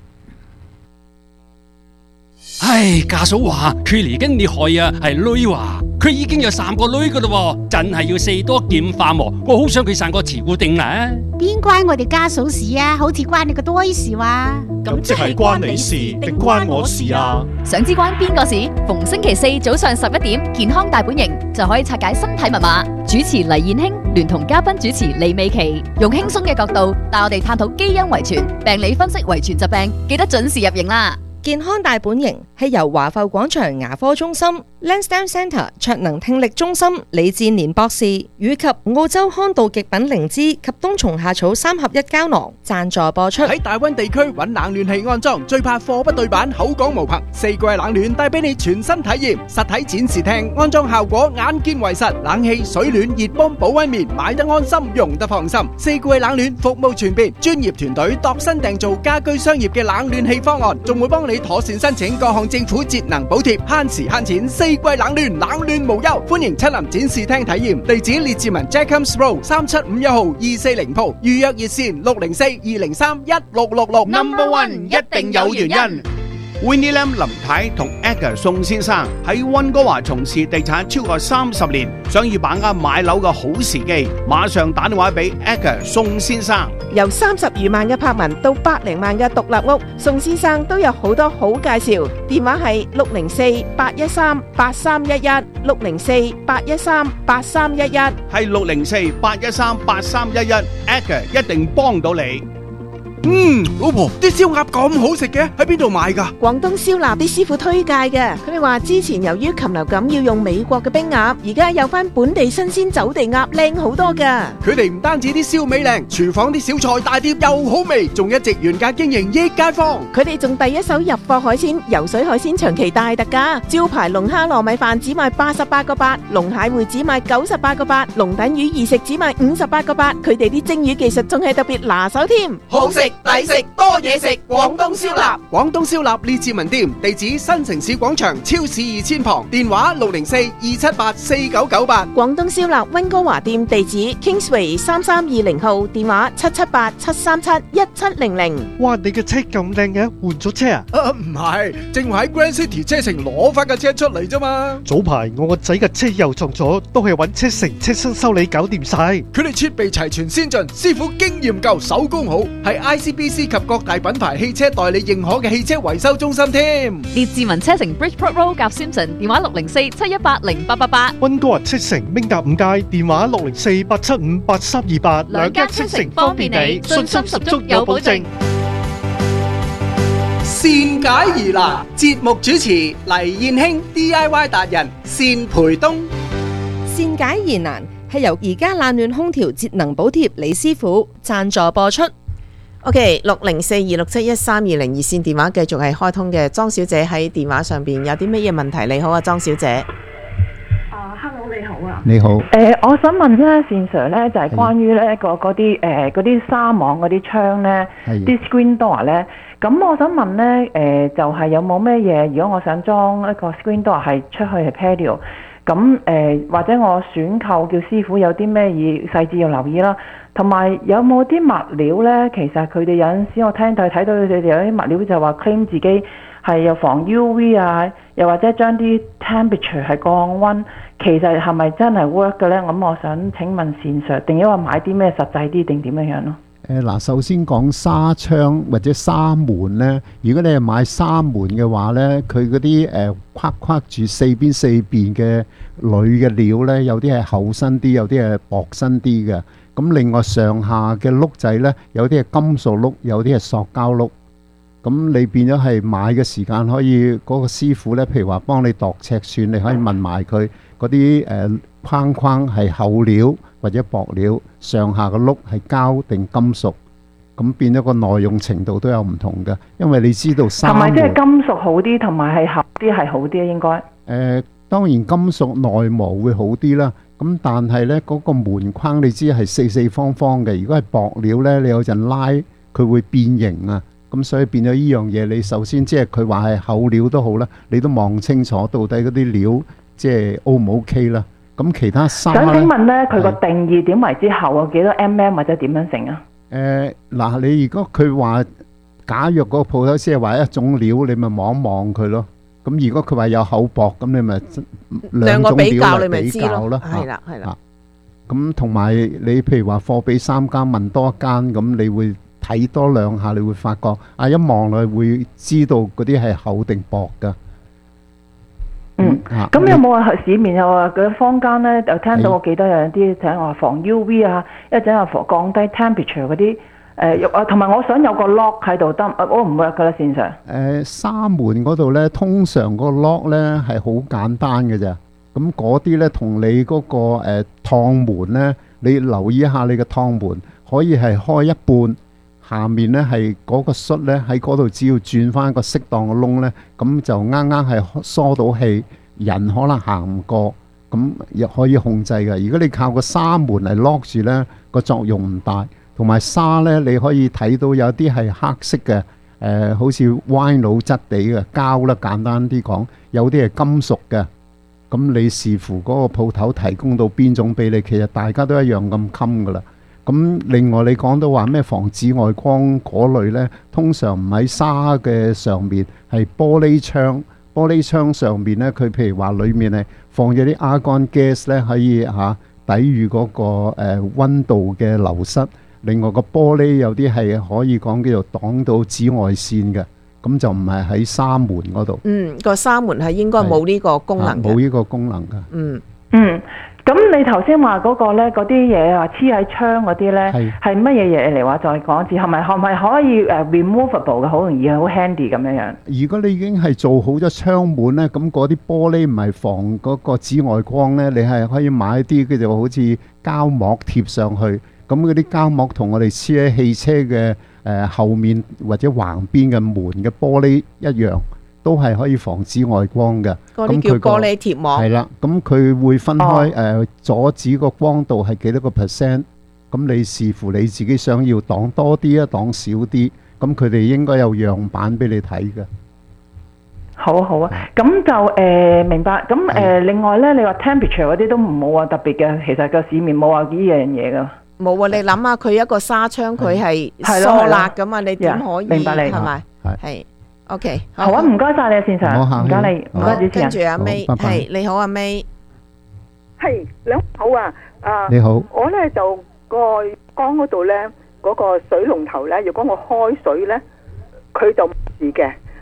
唉，家嫂話佢嚟緊你害啊，係女話佢已經有3個女噶啦，真係要四多劍化喎。我好想佢生個慈固定啦。 邊關我哋家嫂事啊？好似關你個多事話。 咁即係關你事定關我事啊？ 想知關邊個事？逢星期4早上11點，健康大本營就可以拆解身體密碼。主持黎燕卿聯同嘉賓主持李美琪，用輕鬆嘅角度帶我哋探討基因遺傳、病理分析遺傳疾病，記得準時入營啦。 健康大本營係由華埠廣場牙科中心、Lansdowne Centre 卓能聽力中心李志年博士以及澳洲康道極品靈芝及冬蟲夏草3合1膠囊贊助播出。 喺大灣地區揾冷暖氣安裝，最怕貨不對版，口講無憑。4季冷暖帶俾你全新體驗，實體展示廳安裝效果眼見為實，冷氣、水暖、熱泵、保溫棉買得安心，用得放心。4季冷暖服務全面，專業團隊度身訂造家居商業嘅冷暖氣方案，仲會幫你妥善申請各項政府節能補貼，慳時慳錢，4季冷暖無憂。歡迎親臨展示廳體驗，地址列治文 Jacobs Road 3751號240鋪，預約熱線604-203-1666。 Number One 一定有原因。Winnie Lam 林太同 Edgar 宋先生喺溫哥華從事地產超過30年，想要把握買樓嘅好時機，馬上打電話俾 Edgar 宋先生。 由30餘萬嘅柏文到100零萬嘅獨立屋，宋先生都有好多好介紹。電話係604-813-8311 604-813-8311， 係604-813-8311 Edgar 一定幫到你。 老婆，啲燒鴨咁好食嘅，喺邊度買噶？ 廣東燒臘啲師傅推介嘅，佢哋話之前由於禽流感要用美國嘅冰鴨，而家有翻本地新鮮走地鴨，靚好多噶。 佢哋唔單止啲燒味靚，廚房啲小菜大碟又好味，仲一直原價經營益街坊。 佢哋仲第一手入貨海鮮，游水海鮮長期大特價，招牌龍蝦糯米飯只賣88個8，龍蟹會只賣98個8，龍躉魚二食只賣58個8。佢哋啲蒸魚技術仲係特別拿手添， 好食抵食多嘢食，廣東燒臘。廣東燒臘列治文店，地址新城市廣場超市2000旁，電話604-278-4998。 廣東燒臘溫哥華店地址 Kingsway 3320號，電話778-737-1700。 哇，你嘅車咁靚嘅，換咗車啊？ 唔係，正話喺 Grand City 車城攞翻架車出嚟啫嘛。 早排我個仔嘅車又撞咗，都係揾車城車身修理搞掂晒。 佢哋設備齊全先進，師傅經驗夠，手工好，係 ICBC 及各大品牌汽車代理認可嘅汽車維修中心添。 列治文車城 Bridgeport Road 夾 Simpson，電話604-718-0888。 溫哥華車城明達5街，電話604-875-8328。 兩家車城方便你，信心十足有保證。 善解疑難，節目主持黎燕卿 DIY 達人善培東。 善解疑難係由而家冷暖空調節能補貼李師傅贊助播出。 OK， 60426713202熱線電話繼續係開通嘅，莊小姐喺電話上邊有啲乜嘢問題？你好啊，莊小姐。 Hello， 你好啊。 你好。 我想問咧，善 Sir 咧就係關於咧嗰啲紗網嗰啲窗咧，啲 screen door 咧。咁我想問咧，就係有冇咩嘢？如果我想裝一個 screen door 係出去係 patio， 咁或者我選購叫師傅有啲咩嘢細節要留意啦？同埋有冇啲物料咧？其實佢哋有陣時我睇到佢哋有啲物料就話 claim 自己係有防 UV 啊，又或者將啲 temperature 係降溫，其實係咪真係 work 嘅咧？咁我想請問善 Sir，定因為買啲咩實際啲定點樣樣咯？ 嗱，首先講紗窗或者紗門呢，如果你係買紗門嘅話呢，佢嗰啲框住四邊嘅鋁嘅料呢，有啲係厚身啲，有啲係薄身啲嘅。咁另外上下嘅碌仔呢，有啲係金屬碌，有啲係塑膠碌。咁你變咗係買嘅時間可以嗰個師傅呢，譬如話幫你度尺寸，你可以問埋佢嗰啲框係厚料或者薄料，上下個碌係膠定金屬，咁變咗個耐用程度都有唔同嘅。因為你知道紗門， 同埋即係金屬好啲，同埋係厚啲係好啲應該。 當然金屬耐磨會好啲啦。咁但係呢，嗰個門框你知係四方方嘅，如果係薄料呢，你有陣拉佢會變形啊。咁所以變咗呢樣嘢，你首先即係佢話係厚料都好啦，你都望清楚到底嗰啲料即係 O 唔 OK 啦。咁其他紗想請問咧，佢個定義點為之厚啊？幾多 mm 或者點樣成啊？ 嗱，你如果佢話假若嗰個鋪頭先係話一種料，你咪望一望佢咯。咁如果佢話有厚薄，咁你咪兩種料嚟比較咯。 係啦，係啦。 咁同埋你譬如話貨比三家問多一間，咁你會睇多兩下，你會發覺一望落去會知道嗰啲係厚定薄噶。 咁有冇話市面又話佢坊間咧，就聽到我記得有啲請話防 UV 啊，一陣話防降低 temperature 嗰啲同埋我想有個 lock 喺度得，我唔 work 噶啦，線上。 紗門嗰度咧，通常個 lock 咧係好簡單嘅咋。咁嗰啲咧同你嗰個趟門咧，你留意一下你嘅趟門可以係開一半。下面咧係嗰個栓咧喺嗰度，只要轉翻一個適當嘅窿咧，咁就啱啱係疏到氣，人可能行唔過，咁亦可以控制嘅。如果你靠個紗門嚟 lock 住咧，個作用唔大。同埋紗咧，你可以睇到有啲係黑色嘅，好似 vinyl 質地嘅膠啦，簡單啲講，有啲係金屬嘅。咁你視乎嗰個鋪頭提供到邊種俾你，其實大家都一樣咁襟噶啦。咁另外你講到話咩防紫外光嗰類呢，通常唔喺紗嘅上面，係玻璃窗。玻璃窗上面呢，佢譬如話裡面係放咗啲 argon gas 呢，可以抵禦嗰個溫度嘅流失。另外個玻璃有啲係可以講叫做擋到紫外線嘅，咁就唔係喺紗門嗰度。 個紗門係應該冇呢個功能嘅。 冇呢個功能㗎。 咁你頭先話嗰個咧，嗰啲嘢啊，黐喺窗嗰啲咧，係乜嘢嘢嚟話？再講一次，係咪可以removable 嘅，好容易好 handy 咁樣樣？ 如果你已經係做好咗窗門咧，咁嗰啲玻璃唔係防嗰個紫外光咧，你係可以買啲叫做好似膠膜貼上去。咁嗰啲膠膜同我哋黐喺汽車嘅後面或者橫邊嘅門嘅玻璃一樣。都係可以防紫外光嘅， 嗰啲叫玻璃貼膜。 係啦，咁佢會分開阻止個光度係幾多個 percent，咁你視乎你自己想要擋多啲啊，擋少啲，咁佢哋應該有樣板俾你睇嘅。 好好啊，咁就明白。咁另外咧，你話 temperature 嗰啲都冇話特別嘅，其實個市面冇話呢樣嘢噶。 冇啊，你諗下佢一個紗窗，佢係疏辣噶嘛，你點可以？ 明白你係咪？ 係。 OK， 好啊，唔該晒你啊，先生，唔該你，唔該主持人。 跟住阿 May，係你好，阿 May， 係你好啊， 你好。 我咧就個缸嗰度咧，嗰個水龍頭咧，如果我開水咧，佢就冇事嘅。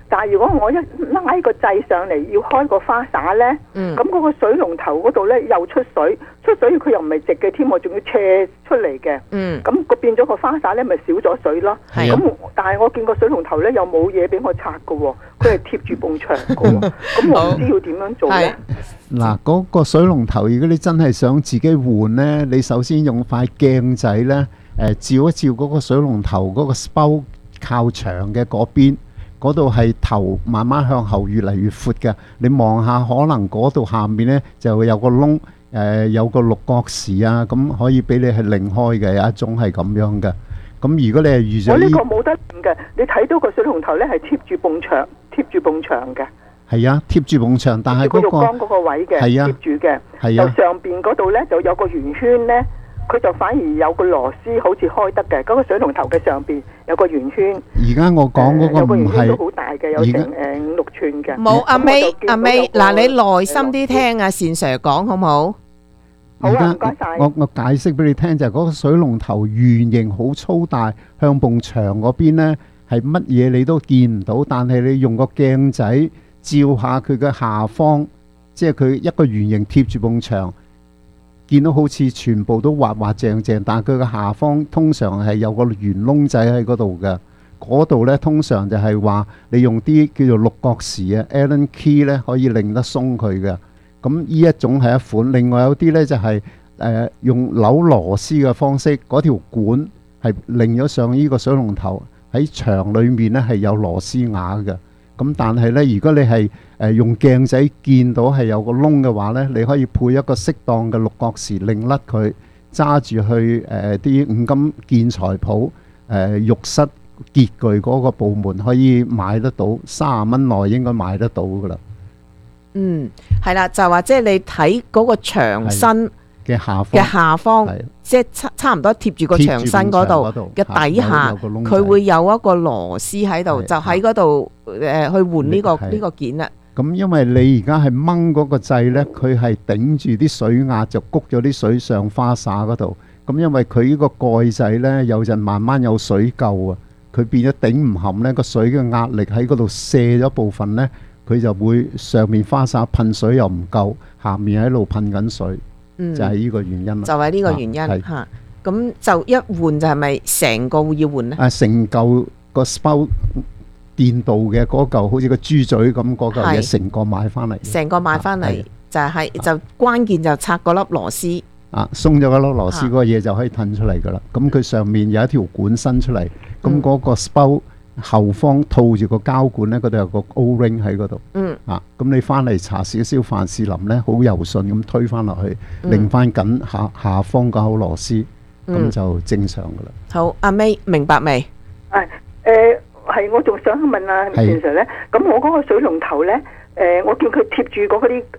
但係如果我一拉個掣上嚟要開個花灑咧，咁嗰個水龍頭嗰度咧又出水佢又唔係直嘅添，我仲要斜出嚟嘅。咁個變咗個花灑咧咪少咗水咯。咁但係我見個水龍頭咧又冇嘢俾我拆嘅喎，佢係貼住埲牆嘅喎。咁我唔知要點樣做咧。 嗱，嗰個水龍頭，如果你真係想自己換咧，你首先用塊鏡仔咧，照一照嗰個水龍頭嗰個 spout 靠牆嘅嗰邊。嗰度係頭慢慢向後越嚟越闊嘅，你望下可能嗰度下面呢就會有個窿，有個六角匙啊，咁可以俾你係擰開嘅，有一種係咁樣嘅。咁如果你係遇上我呢個冇得擰嘅，你睇到個水龍頭呢係貼住埲牆嘅。係啊，貼住埲牆，但係嗰個浴缸嗰個位嘅，貼住嘅。就上邊嗰度呢就有個圓圈呢。佢就反而有個螺絲好似開得嘅，嗰個水龍頭嘅上邊有個圓圈。 而家我講嗰個唔係， 都好大嘅，有成5-6寸嘅。 冇，阿 May，嗱你耐心啲聽阿善 Sir 講好唔好？ 好啊，唔該晒。 我解釋俾你聽，就係嗰個水龍頭圓形好粗大，向埲牆嗰邊呢係乜嘢你都見唔到，但係你用個鏡仔照下佢嘅下方，即係佢一個圓形貼住埲牆。見到好似全部都滑滑淨淨，但係佢嘅下方通常係有個圓窿仔喺嗰度嘅。嗰度呢，通常就係話你用啲叫做六角匙啊 Allen key 呢可以擰得鬆佢嘅。咁呢一種係一款，另外有啲呢就係用扭螺絲嘅方式，嗰條管係擰咗上呢個水龍頭喺牆裏面呢係有螺絲瓦嘅。咁但係呢，如果你係用鏡仔見到係有個窿嘅話呢，你可以配一個適當嘅六角匙擰甩佢，揸住去啲五金建材鋪浴室潔具嗰個部門可以買得到，30蚊內應該買得到噶啦。 係啦，就話即係你睇嗰個牆身嘅下方，即係差唔多貼住個牆身嗰度嘅底下，佢會有一個螺絲喺度，就喺嗰度去換呢個件啦。咁因為你而家係掹嗰個掣呢，佢係頂住啲水壓，就谷咗啲水上花灑嗰度。咁因為佢呢個蓋掣呢，有陣慢慢有水垢啊，佢變咗頂唔冚呢個水嘅壓力喺嗰度卸咗部分呢，佢就會上面花灑噴水又唔夠，下面喺度噴緊水。就係呢個原因啦， 就係呢個原因嚇。咁就一換就係咪成個要換咧？ 成嚿個 spout 電導嘅嗰嚿好似個豬嘴咁嗰嚿嘢，成個買翻嚟。 成個買翻嚟就關鍵就拆嗰粒螺絲。 鬆咗嗰粒螺絲嗰個嘢就可以褪出嚟噶啦。咁佢上面有一條管伸出嚟，咁嗰個 spout後方套住個膠管呢，嗰度有個 O-ring 喺嗰度。咁你翻嚟搽少少凡士林呢，好柔順咁推翻落去，擰翻緊下方嗰口螺絲，咁就正常噶啦。 好，阿 May 明白未？ 係，我仲想問啊，其實呢，咁我嗰個水龍頭呢，我見佢貼住嗰啲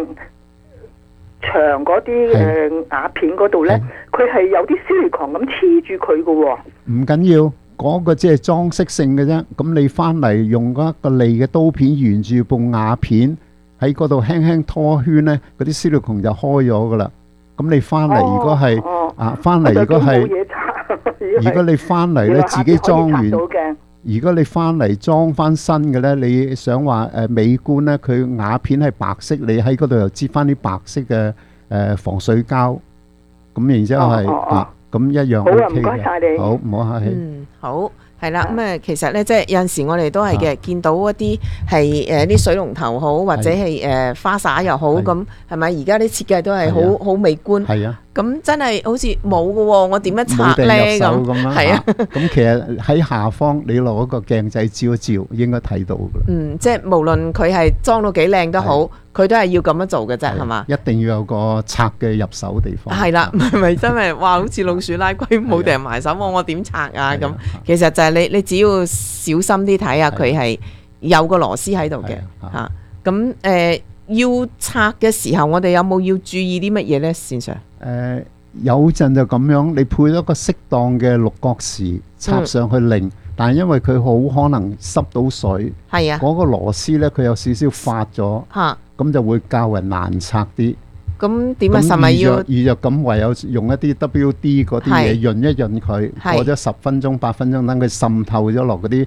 牆嗰啲瓦片嗰度呢，佢係有啲燒璃狂咁黐住佢噶喎。 唔緊要。嗰個即係裝飾性嘅啫，咁你翻嚟用一個利嘅刀片沿住埲瓦片喺嗰度輕輕拖圈呢，嗰啲燒璃孔就開咗噶啦。咁你翻嚟如果係翻嚟如果係，如果你翻嚟呢自己裝完，如果你翻嚟裝翻新嘅呢，你想話美觀呢，佢瓦片係白色，你喺嗰度又擠翻啲白色嘅防水膠，咁然之後係咁一樣 OK 嘅。好啊，唔該晒你。好，唔好客氣。 好，係啦。咁其實咧，即係有陣時我哋都係嘅，見到一啲係啲水龍頭好，或者係花灑又好，咁係咪？而家啲設計都係好美觀。係啊。咁真係好似冇嘅喎，我點樣拆咧咁？係啊。 咁其實喺下方，你攞個鏡仔照一照，應該睇到㗎啦。 即係無論佢係裝到幾靚都好，佢都係要咁樣做嘅啫，係嘛？ 一定要有個拆嘅入手地方。 係啦，係咪真係哇？好似老鼠拉龜冇埞埋手，我點拆啊？咁其實就係你只要小心啲睇下，佢係有個螺絲喺度嘅嚇。咁要拆嘅時候，我哋有冇要注意啲乜嘢咧？線上有陣就咁樣，你配一個適當嘅六角匙插上去擰，但係因為佢好可能濕到水，係啊，嗰個螺絲咧佢有少少發咗，咁就會較為難拆啲。 咁點啊？係咪要預約咁唯有用一啲 WD 嗰啲嘢潤一潤佢，過咗10分鐘、8分鐘，等佢滲透咗落嗰啲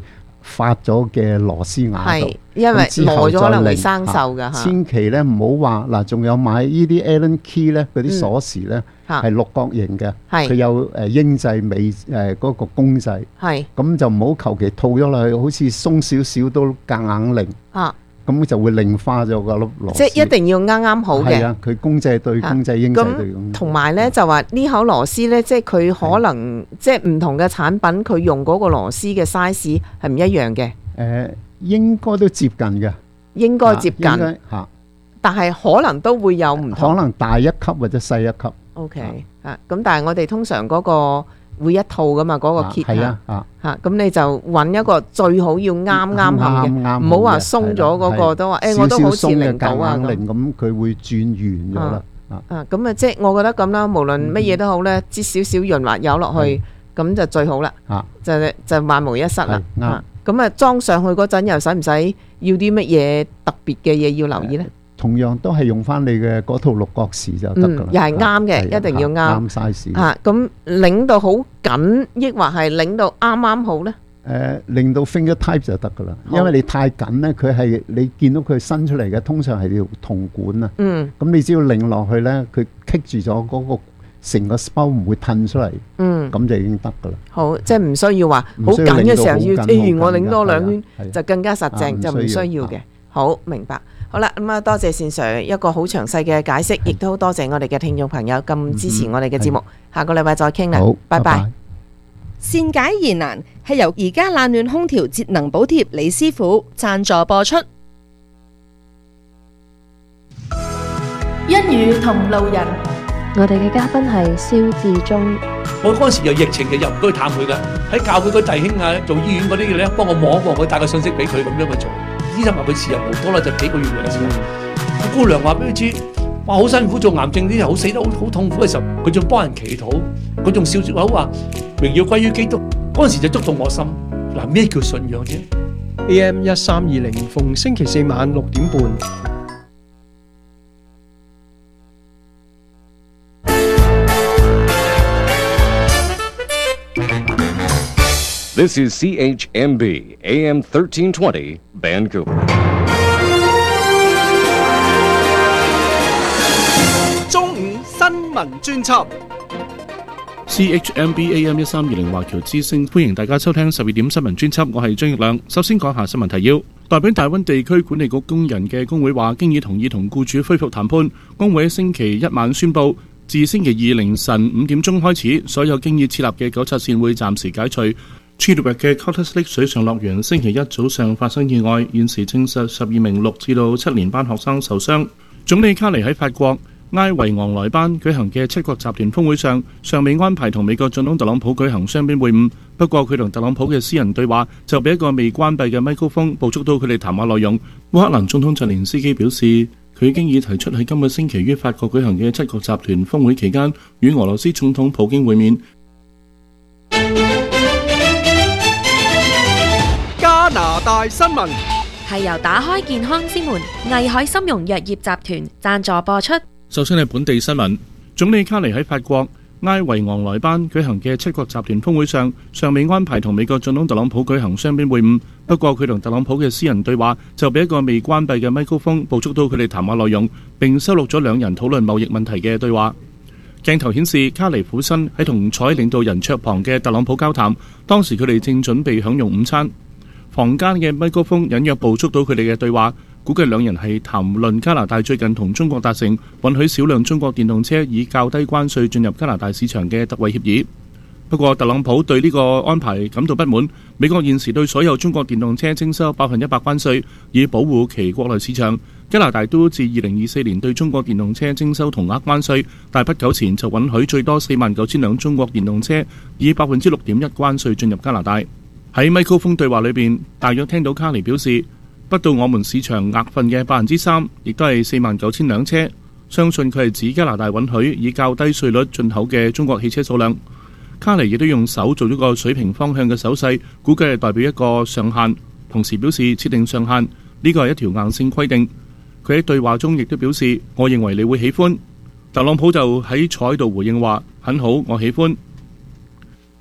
發咗嘅螺絲牙度， 因為之後耐咗可能會再生鏽㗎。 千祈咧唔好話嗱，仲有買呢啲 Allen key 咧，嗰啲鎖匙咧係六角形嘅，佢有英製美嗰個公仔，咁就唔好求其套咗落去，好似鬆少少都夾硬擰。咁就會擰花咗個粒螺絲， 即係一定要啱啱好嘅。 係啊，佢公仔對公仔，英仔對公仔。 同埋咧就話呢口螺絲咧，即係佢可能即係唔同嘅產品，佢用嗰個螺絲嘅 size 係唔一樣嘅。 應該都接近嘅。 應該接近嚇， 但係可能都會有唔同。 可能大一級或者細一級。 OK 咁但係我哋通常嗰個會一套噶嘛，嗰個 kit 咁你就揾一個最好要啱啱合嘅，唔好話鬆咗嗰個都話我都好似擰到啊咁佢會轉圓咗啦。 咁即係我覺得咁啦，無論乜嘢都好咧，擠少少潤滑油落去，咁就最好啦。就萬無一失啦。咁裝上去嗰陣又使唔使要啲乜嘢特別嘅嘢要留意咧？ 同樣都係用翻你嘅嗰套六角匙就得㗎啦。 又係啱嘅，一定要啱。 啱 size。 咁擰到好緊，抑或係擰到啱啱好咧？ 令到 finger type 就得㗎啦。因為你太緊咧，佢係你見到佢伸出嚟嘅，通常係條銅管啊。咁你只要擰落去咧，佢棘住咗嗰個成個 spout 唔會褪出嚟。咁就已經得㗎啦。好，即係唔需要話好緊嘅時候要，我擰多兩圈就更加實淨，就唔需要嘅。好，明白。好啦，咁多謝善 Sir 一個好詳細嘅解釋，亦都好多謝我哋嘅聽眾朋友咁支持我哋嘅節目。下個禮拜再傾啦，拜拜。 善解疑難係由而家冷暖空調節能補貼李師傅贊助播出。 一語同路人， 我哋嘅嘉賓係蕭志忠。 我嗰時有疫情就入唔到去探佢噶，喺教會個弟兄啊，做醫院嗰啲嘅咧，幫我望一望佢，帶個信息俾佢咁樣去做。醫生話佢時日無多啦，就幾個月嘅時候。姑娘話俾佢知，話好辛苦做癌症啲人，好死得好痛苦嘅時候，佢仲幫人祈禱，佢仲笑住口話榮耀歸於基督。嗰陣時就觸動我心。嗱，咩叫信仰啫 ？AM 1320逢星期四晚6點半。 This is CHMB AM 1320 Vancouver. 中午新聞專輯 CHMB AM 1320華僑之聲，歡迎大家收聽12點新聞專輯，我係張奕亮。首先講下新聞提要。代表大溫地區管理局工人嘅工會話，經已同意同僱主恢復談判。工會喺星期一晚宣布，自星期二凌晨5點鐘開始，所有經已設立嘅九七線會暫時解除。Chilliwack 嘅 Cottage Lake 水上樂園星期一早上發生意外，現時證實12名6至到7年班學生受傷。總理卡尼喺法國埃維昂萊班舉行嘅7國集團峰會上，尚未安排同美國總統特朗普舉行雙邊會晤。不過佢同特朗普嘅私人對話就被一個未關閉嘅咪高峰捕捉到佢哋談話內容。烏克蘭總統澤連斯基表示，佢經已提出喺今個星期於法國舉行嘅7國集團峰會期間與俄羅斯總統普京會面。 加拿大新聞係由打開健康之門藝海參茸藥業集團贊助播出。 首先係本地新聞，總理卡尼喺法國埃維昂萊班舉行嘅7國集團峰會上，尚未安排同美國總統特朗普舉行雙邊會晤。不過佢同特朗普嘅私人對話就被一個未關閉嘅咪高峰捕捉到佢哋談話內容，並收錄咗兩人討論貿易問題嘅對話。鏡頭顯示卡尼俯身喺同坐喺領導人桌旁嘅特朗普交談，當時佢哋正準備享用午餐。房間嘅咪高峰隱約捕捉到佢哋嘅對話，估計兩人係談論加拿大最近同中國達成允許少量中國電動車以較低關稅進入加拿大市場嘅特惠協議。不過特朗普對呢個安排感到不滿，美國現時對所有中國電動車徵收100%關稅，以保護其國內市場。加拿大都自2024年對中國電動車徵收同額關稅，但不久前就允許最多49,000輛中國電動車以6.1%關稅進入加拿大。喺咪高峰對話裏邊，大約聽到卡尼表示，不到我們市場額份嘅3%，亦都係49,000輛車。相信佢係指加拿大允許以較低稅率進口嘅中國汽車數量。卡尼亦都用手做咗個水平方向嘅手勢，估計係代表一個上限，同時表示設定上限呢個係一條硬性規定。佢喺對話中亦都表示，我認為你會喜歡。特朗普就喺坐喺度回應話，很好，我喜歡。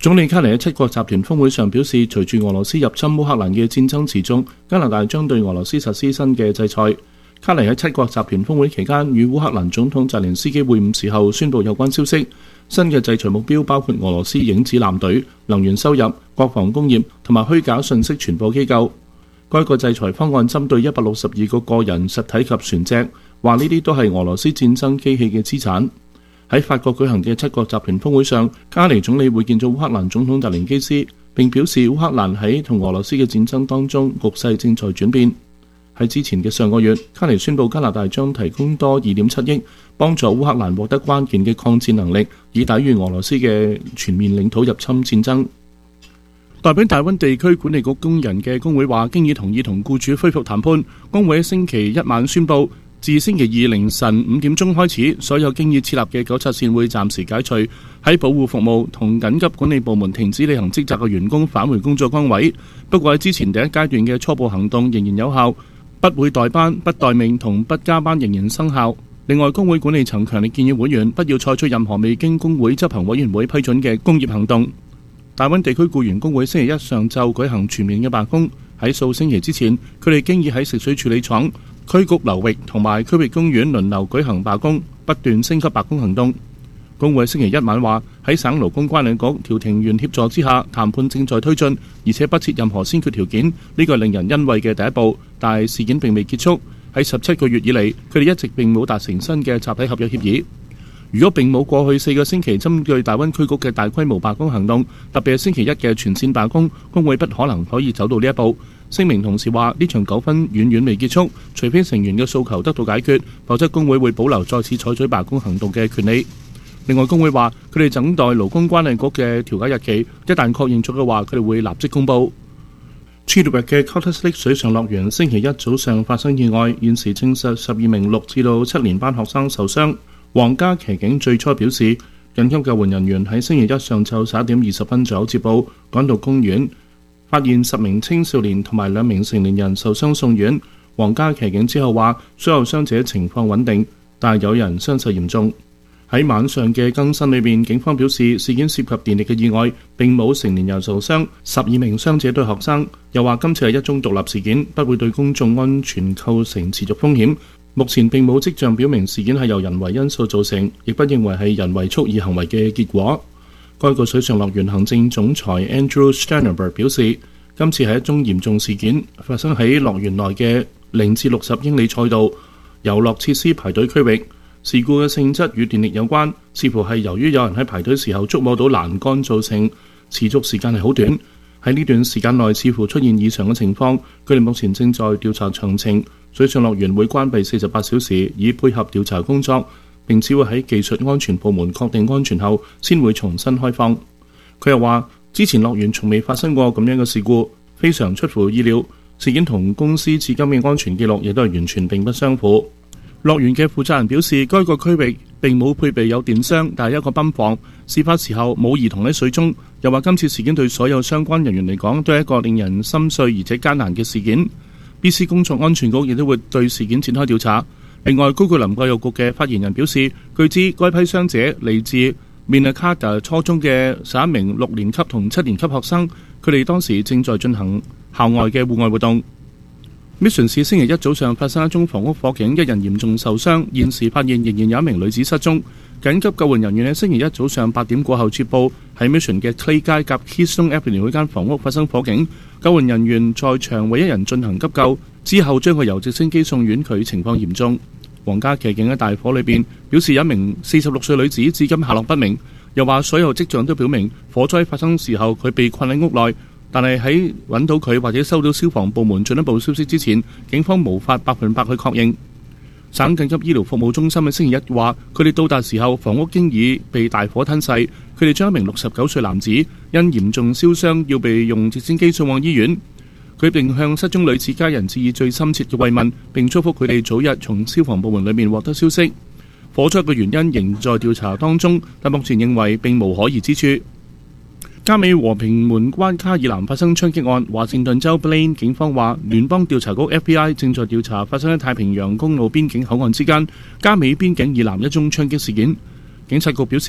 總理卡尼喺七國集團峰會上表示，隨住俄羅斯入侵烏克蘭嘅戰爭持續，加拿大將對俄羅斯實施新嘅制裁。卡尼喺七國集團峰會期間與烏克蘭總統澤連斯基會晤時候宣布有關消息。新嘅制裁目標包括俄羅斯影子艦隊、能源收入、國防工業同埋虛假信息傳播機構。該個制裁方案針對162個個人、實體及船隻，話呢啲都係俄羅斯戰爭機器嘅資產。喺法國舉行嘅七國集團峰會上，卡尼總理會見咗烏克蘭總統澤連基斯，並表示烏克蘭喺同俄羅斯嘅戰爭當中，局勢正在轉變。喺之前嘅上個月，卡尼宣布加拿大將提供多2.7億，幫助烏克蘭獲得關鍵嘅抗戰能力，以抵禦俄羅斯嘅全面領土入侵戰爭。代表大溫地區管理局工人嘅工會話，經已同意同僱主恢復談判。工會喺星期一晚宣布，自星期二凌晨5點鐘開始，所有經已設立嘅糾察線會暫時解除，喺保護服務同緊急管理部門停止履行職責嘅員工返回工作崗位。不過喺之前第一階段嘅初步行動仍然有效，不會代班、不待命同不加班仍然生效。另外，工會管理層強烈建議會員不要採取任何未經工會執行委員會批准嘅工業行動。大溫地區僱員工會星期一上晝舉行全面嘅罷工，喺數星期之前，佢哋經已喺食水處理廠、區局流域同埋區域公園輪流舉行罷工，不斷升級罷工行動。工會星期一晚話，喺省勞工關理局調停員協助之下，談判正在推進，而且不設任何先決條件，呢個令人欣慰嘅第一步。但係事件並未結束，喺17個月以嚟，佢哋一直並冇達成新嘅集體合約協議。如果並冇過去4個星期針對大溫區局嘅大規模罷工行動，特別係星期一嘅全線罷工，工會不可能可以走到呢一步。聲明同時話，呢場糾紛遠遠未結束，除非成員嘅訴求得到解決，否則工會會保留再次採取罷工行動嘅權利。另外，工會話佢哋等待勞工關理局嘅調解日期，一旦確認咗嘅話，佢哋會立即公佈。Chilliwack 嘅 Cottage Lake 水上樂園星期一早上發生意外，現時證實12名6至7年班學生受傷。皇家騎警最初表示，緊急救援人員喺星期一上晝11點20分左右接報，趕到公園，發現10名青少年同埋2名成年人受傷送院。皇家騎警之後話，所有傷者情況穩定，但有人傷勢嚴重。喺晚上嘅更新裏面，警方表示事件涉及電力嘅意外，並冇成年人受傷，12名傷者都係學生。又話今次係一宗獨立事件，不會對公眾安全構成持續風險。目前並冇跡象表明事件係由人為因素造成，亦不認為係人為蓄意行為嘅結果。該個水上樂園行政總裁 Andrew Sternberg 表示，今次係一宗嚴重事件，發生喺樂園內嘅0至60英里賽道遊樂設施排隊區域。事故嘅性質與電力有關，似乎係由於有人喺排隊時候觸摸到欄杆造成，持續時間係好短。喺呢段時間內似乎出現異常嘅情況，佢哋目前正在調查詳情。水上樂園會關閉48小時，以配合調查工作，並只會喺技術安全部門確定安全後，先會重新開放。佢又話，之前樂園從未發生過咁樣嘅事故，非常出乎意料。事件同公司至今嘅安全記錄亦都係完全並不相符。樂園嘅負責人表示，該個區域並冇配備有電箱，但係一個泵房。事發時候冇兒童喺水中。又話今次事件對所有相關人員嚟講都係一個令人心碎而且艱難嘅事件。BC 工作安全局亦都會對事件展開調查。另外，高句林教育局嘅發言人表示，據知該批傷者嚟自 Minnetonka 初中嘅11名6年級同7年級學生，佢哋當時正在進行校外嘅戶外活動。Mission 市星期一早上發生一宗房屋火警，一人嚴重受傷，現時發現仍然有一名女子失蹤。緊急救援人員喺星期一早上8點過後接報，喺 Mission 嘅 Clay 街及 Keystone Avenue 嗰間房屋發生火警，救援人員在場為一人進行急救，之後將佢由直升機送院，佢情況嚴重。皇家騎警喺大火裏邊表示，有一名46歲女子至今下落不明，又話所有跡象都表明火災發生時候佢被困喺屋內。但係喺揾到佢或者收到消防部門進一步消息之前，警方無法100%去確認。省緊急醫療服務中心喺星期一話，佢哋到達時候，房屋經已被大火吞噬。佢哋將一名69歲男子因嚴重燒傷要被用直升機送往醫院。佢並向失蹤女子家人致以最深切嘅慰問，並祝福佢哋早日從消防部門裏面獲得消息。火災嘅原因仍在調查當中，但目前認為並無可疑之處。加美和平門灣卡爾南發生槍擊案，華盛頓州 Blaine 警方話，聯邦調查局 FBI 正在調查發生喺太平洋公路邊境口岸之間加美邊境以南一宗槍擊事件。警察局表示，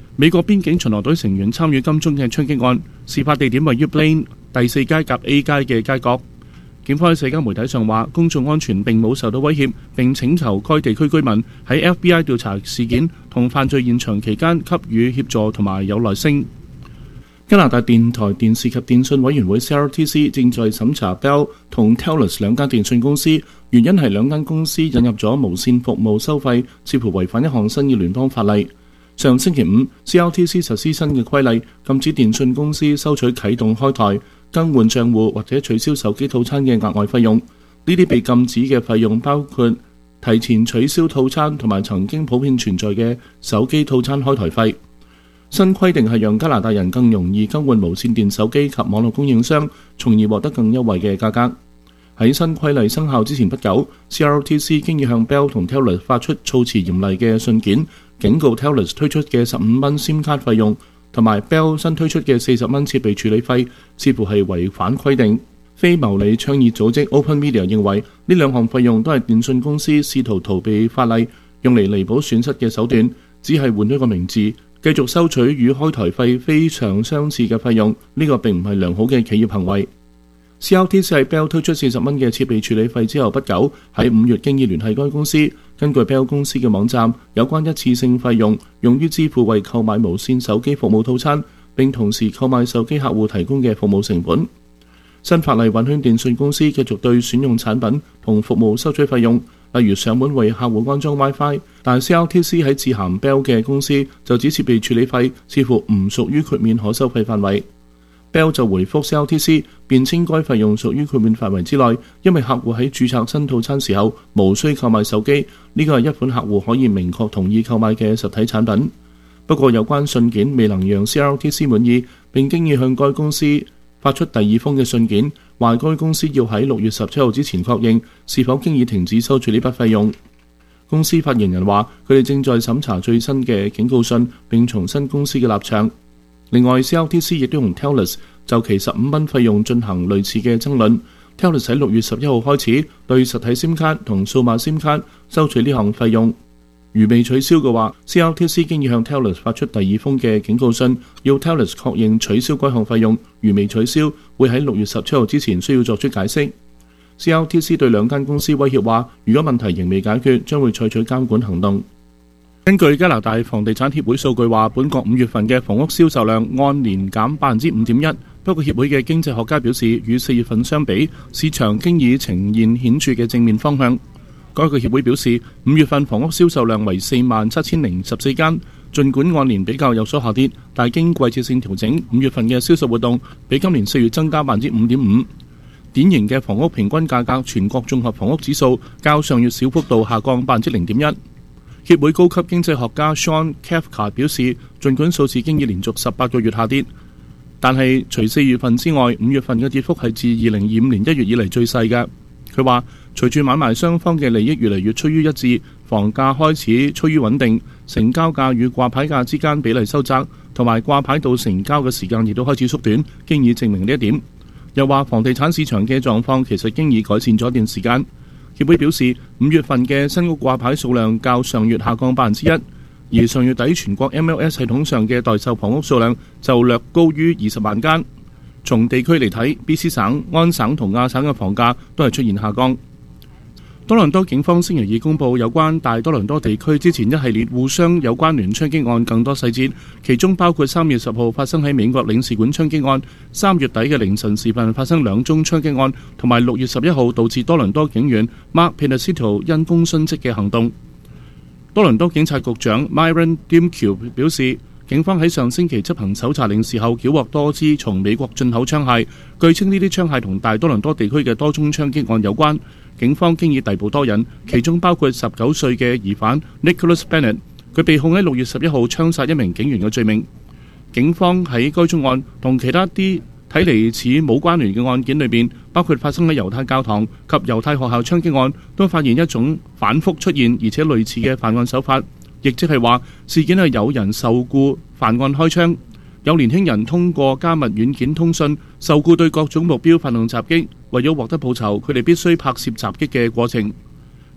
美國邊境巡邏隊成員參與金鐘嘅槍擊案，事發地點位於 Blaine 第4街夾 A 街嘅街角。警方喺社交媒體上話，公眾安全並冇受到威脅，並請求該地區居民喺 FBI 調查事件同犯罪現場期間給予協助同埋有耐性。加拿大電台電視及電訊委員會 CRTC 正在審查 Bell 同 Telus 兩間電訊公司，原因係兩間公司引入咗無線服務收費，似乎違反一項新嘅聯邦法例。上星期五 ，CRTC 實施新嘅規例，禁止電訊公司收取啟動開台、更換帳戶或者取消手機套餐嘅額外費用。呢啲被禁止嘅費用包括提前取消套餐同埋曾經普遍存在嘅手機套餐開台費。新規定係讓加拿大人更容易更換無線電手機及網絡供應商，從而獲得更優惠嘅價格。喺新規例生效之前不久 ，CRTC 經已向 Bell 同 Telus 發出措辭嚴厲嘅信件，警告 Telus 推出嘅15蚊 SIM 卡費用同埋 Bell 新推出嘅40蚊設備處理費，似乎係違反規定。非牟利倡議組織 Open Media 認為呢兩項費用都係電訊公司試圖逃避法例，用嚟彌補損失嘅手段，只係換咗個名字，繼續收取與開台費非常相似嘅費用，呢個並唔係良好嘅企業行為。CRTC 喺 Bell 推出40蚊嘅設備處理費之後不久，喺5月經已聯繫該公司。根據 Bell 公司嘅網站，有關一次性費用用於支付為購買無線手機服務套餐，並同時購買手機客戶提供嘅服務成本。新法例允許電訊公司繼續對選用產品同服務收取費用，例如上門為客戶安裝 WiFi， 但 CRTC 喺致函 Bell 嘅公司就指設備處理費似乎唔屬於豁免可收費範圍。Bell 就回覆 CRTC， 辯稱該費用屬於豁免範圍之內，因為客戶喺註冊新套餐時候無需購買手機，呢個係一款客戶可以明確同意購買嘅實體產品。不過有關信件未能讓 CRTC 滿意，並經已向該公司發出第二封嘅信件，話該公司要喺6月17號之前確認是否經已停止收取呢筆費用。公司發言人話，佢哋正在審查最新嘅警告信，並重申公司嘅立場。另外 ，CRTC 亦都同 Telus 就其15蚊費用進行類似嘅爭論。Telus 喺6月11號開始對實體 SIM 卡同數碼 SIM 卡收取呢項費用。如未取消嘅話 ，CRTC 經已向 Telus 發出第二封嘅警告信，要 Telus 確認取消該項費用。如未取消，會喺6月17號之前需要作出解釋。CRTC 對兩間公司威脅話，如果問題仍未解決，將會採取監管行動。根據加拿大房地產協會數據話，本國5月份嘅房屋銷售量按年減 5.1%。不過協會嘅經濟學家表示，與4月份相比，市場經已呈現顯著嘅正面方向。該個協會表示，5月份房屋銷售量為47,014間，儘管按年比較有所下跌，但經季節性調整，5月份嘅銷售活動比今年4月增加 5.5%。典型嘅房屋平均價格全國綜合房屋指數較上月小幅度下降 0.1%。協會高級經濟學家 Sean Kafka 表示，儘管數字經已連續18個月下跌，但係除4月份之外，5月份嘅跌幅係自2025年1月以嚟最細嘅。佢話，隨住買賣雙方嘅利益越嚟越趨於一致，房價開始趨於穩定，成交價與掛牌價之間比例收窄，同埋掛牌到成交嘅時間亦都開始縮短，經已證明呢一點。又話房地產市場嘅狀況其實經已改善咗一段時間。協會表示，5月份嘅新屋掛牌數量較上月下降 1%， 而上月底全國 MLS 系統上嘅待售房屋數量就略高於20萬間。從地區嚟睇 ，BC 省、安省同亞省嘅房價都係出現下降。多倫多警方星期二公佈有關大多倫多地區之前一系列互相有關聯槍擊案更多細節，其中包括3月10號發生喺美國領事館槍擊案，3月底嘅凌晨時分發生2宗槍擊案，同埋6月11號導致多倫多警員 Mark Pinocchio 因公殉職嘅行動。多倫多警察局長 Myron Dimkau 表示，警方喺上星期執行搜查令時候，繳獲多支從美國進口槍械，據稱呢啲槍械同大多倫多地區嘅多宗槍擊案有關。警方經已逮捕多人，其中包括19歲嘅疑犯 Nicholas Bennett， 佢被控喺6月11號槍殺一名警員嘅罪名。警方喺該宗案同其他啲睇嚟似冇關聯嘅案件裏邊，包括發生喺猶太教堂及猶太學校槍擊案，都發現一種反覆出現而且類似嘅犯案手法，亦即係話事件係有人受僱犯案開槍，有年輕人通過加密軟件通訊受僱對各種目標發動襲擊，為咗獲得報酬，佢哋必須拍攝襲擊嘅過程。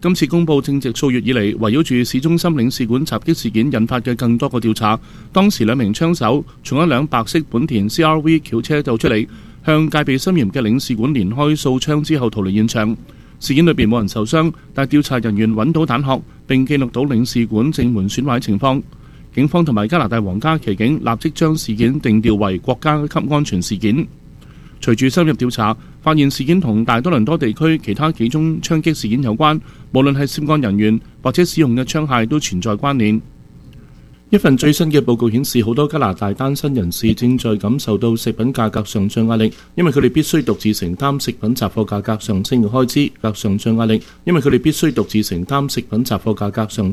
今次公佈正值數月以嚟，圍繞住市中心領事館襲擊事件引發嘅更多個調查。當時2名槍手從一輛白色本田 CRV 轎車走出嚟，向戒備森嚴嘅領事館連開數槍之後逃離現場。事件裏邊冇人受傷，但調查人員揾到彈殼並記錄到領事館正門損壞情況。警方同埋加拿大皇家騎警立即將事件定調為國家級安全事件。隨住深入調查，發現事件同大多倫多地區其他幾宗槍擊事件有關，無論係涉案人員或者使用嘅槍械都存在關聯。一份最新嘅報告顯示，好多加拿大單身人士正在感受到食品價格上漲壓力，因為佢哋必須獨自承擔食品雜貨價格上升嘅開支。上漲壓力，因為佢哋必須獨自承擔食品雜貨價格上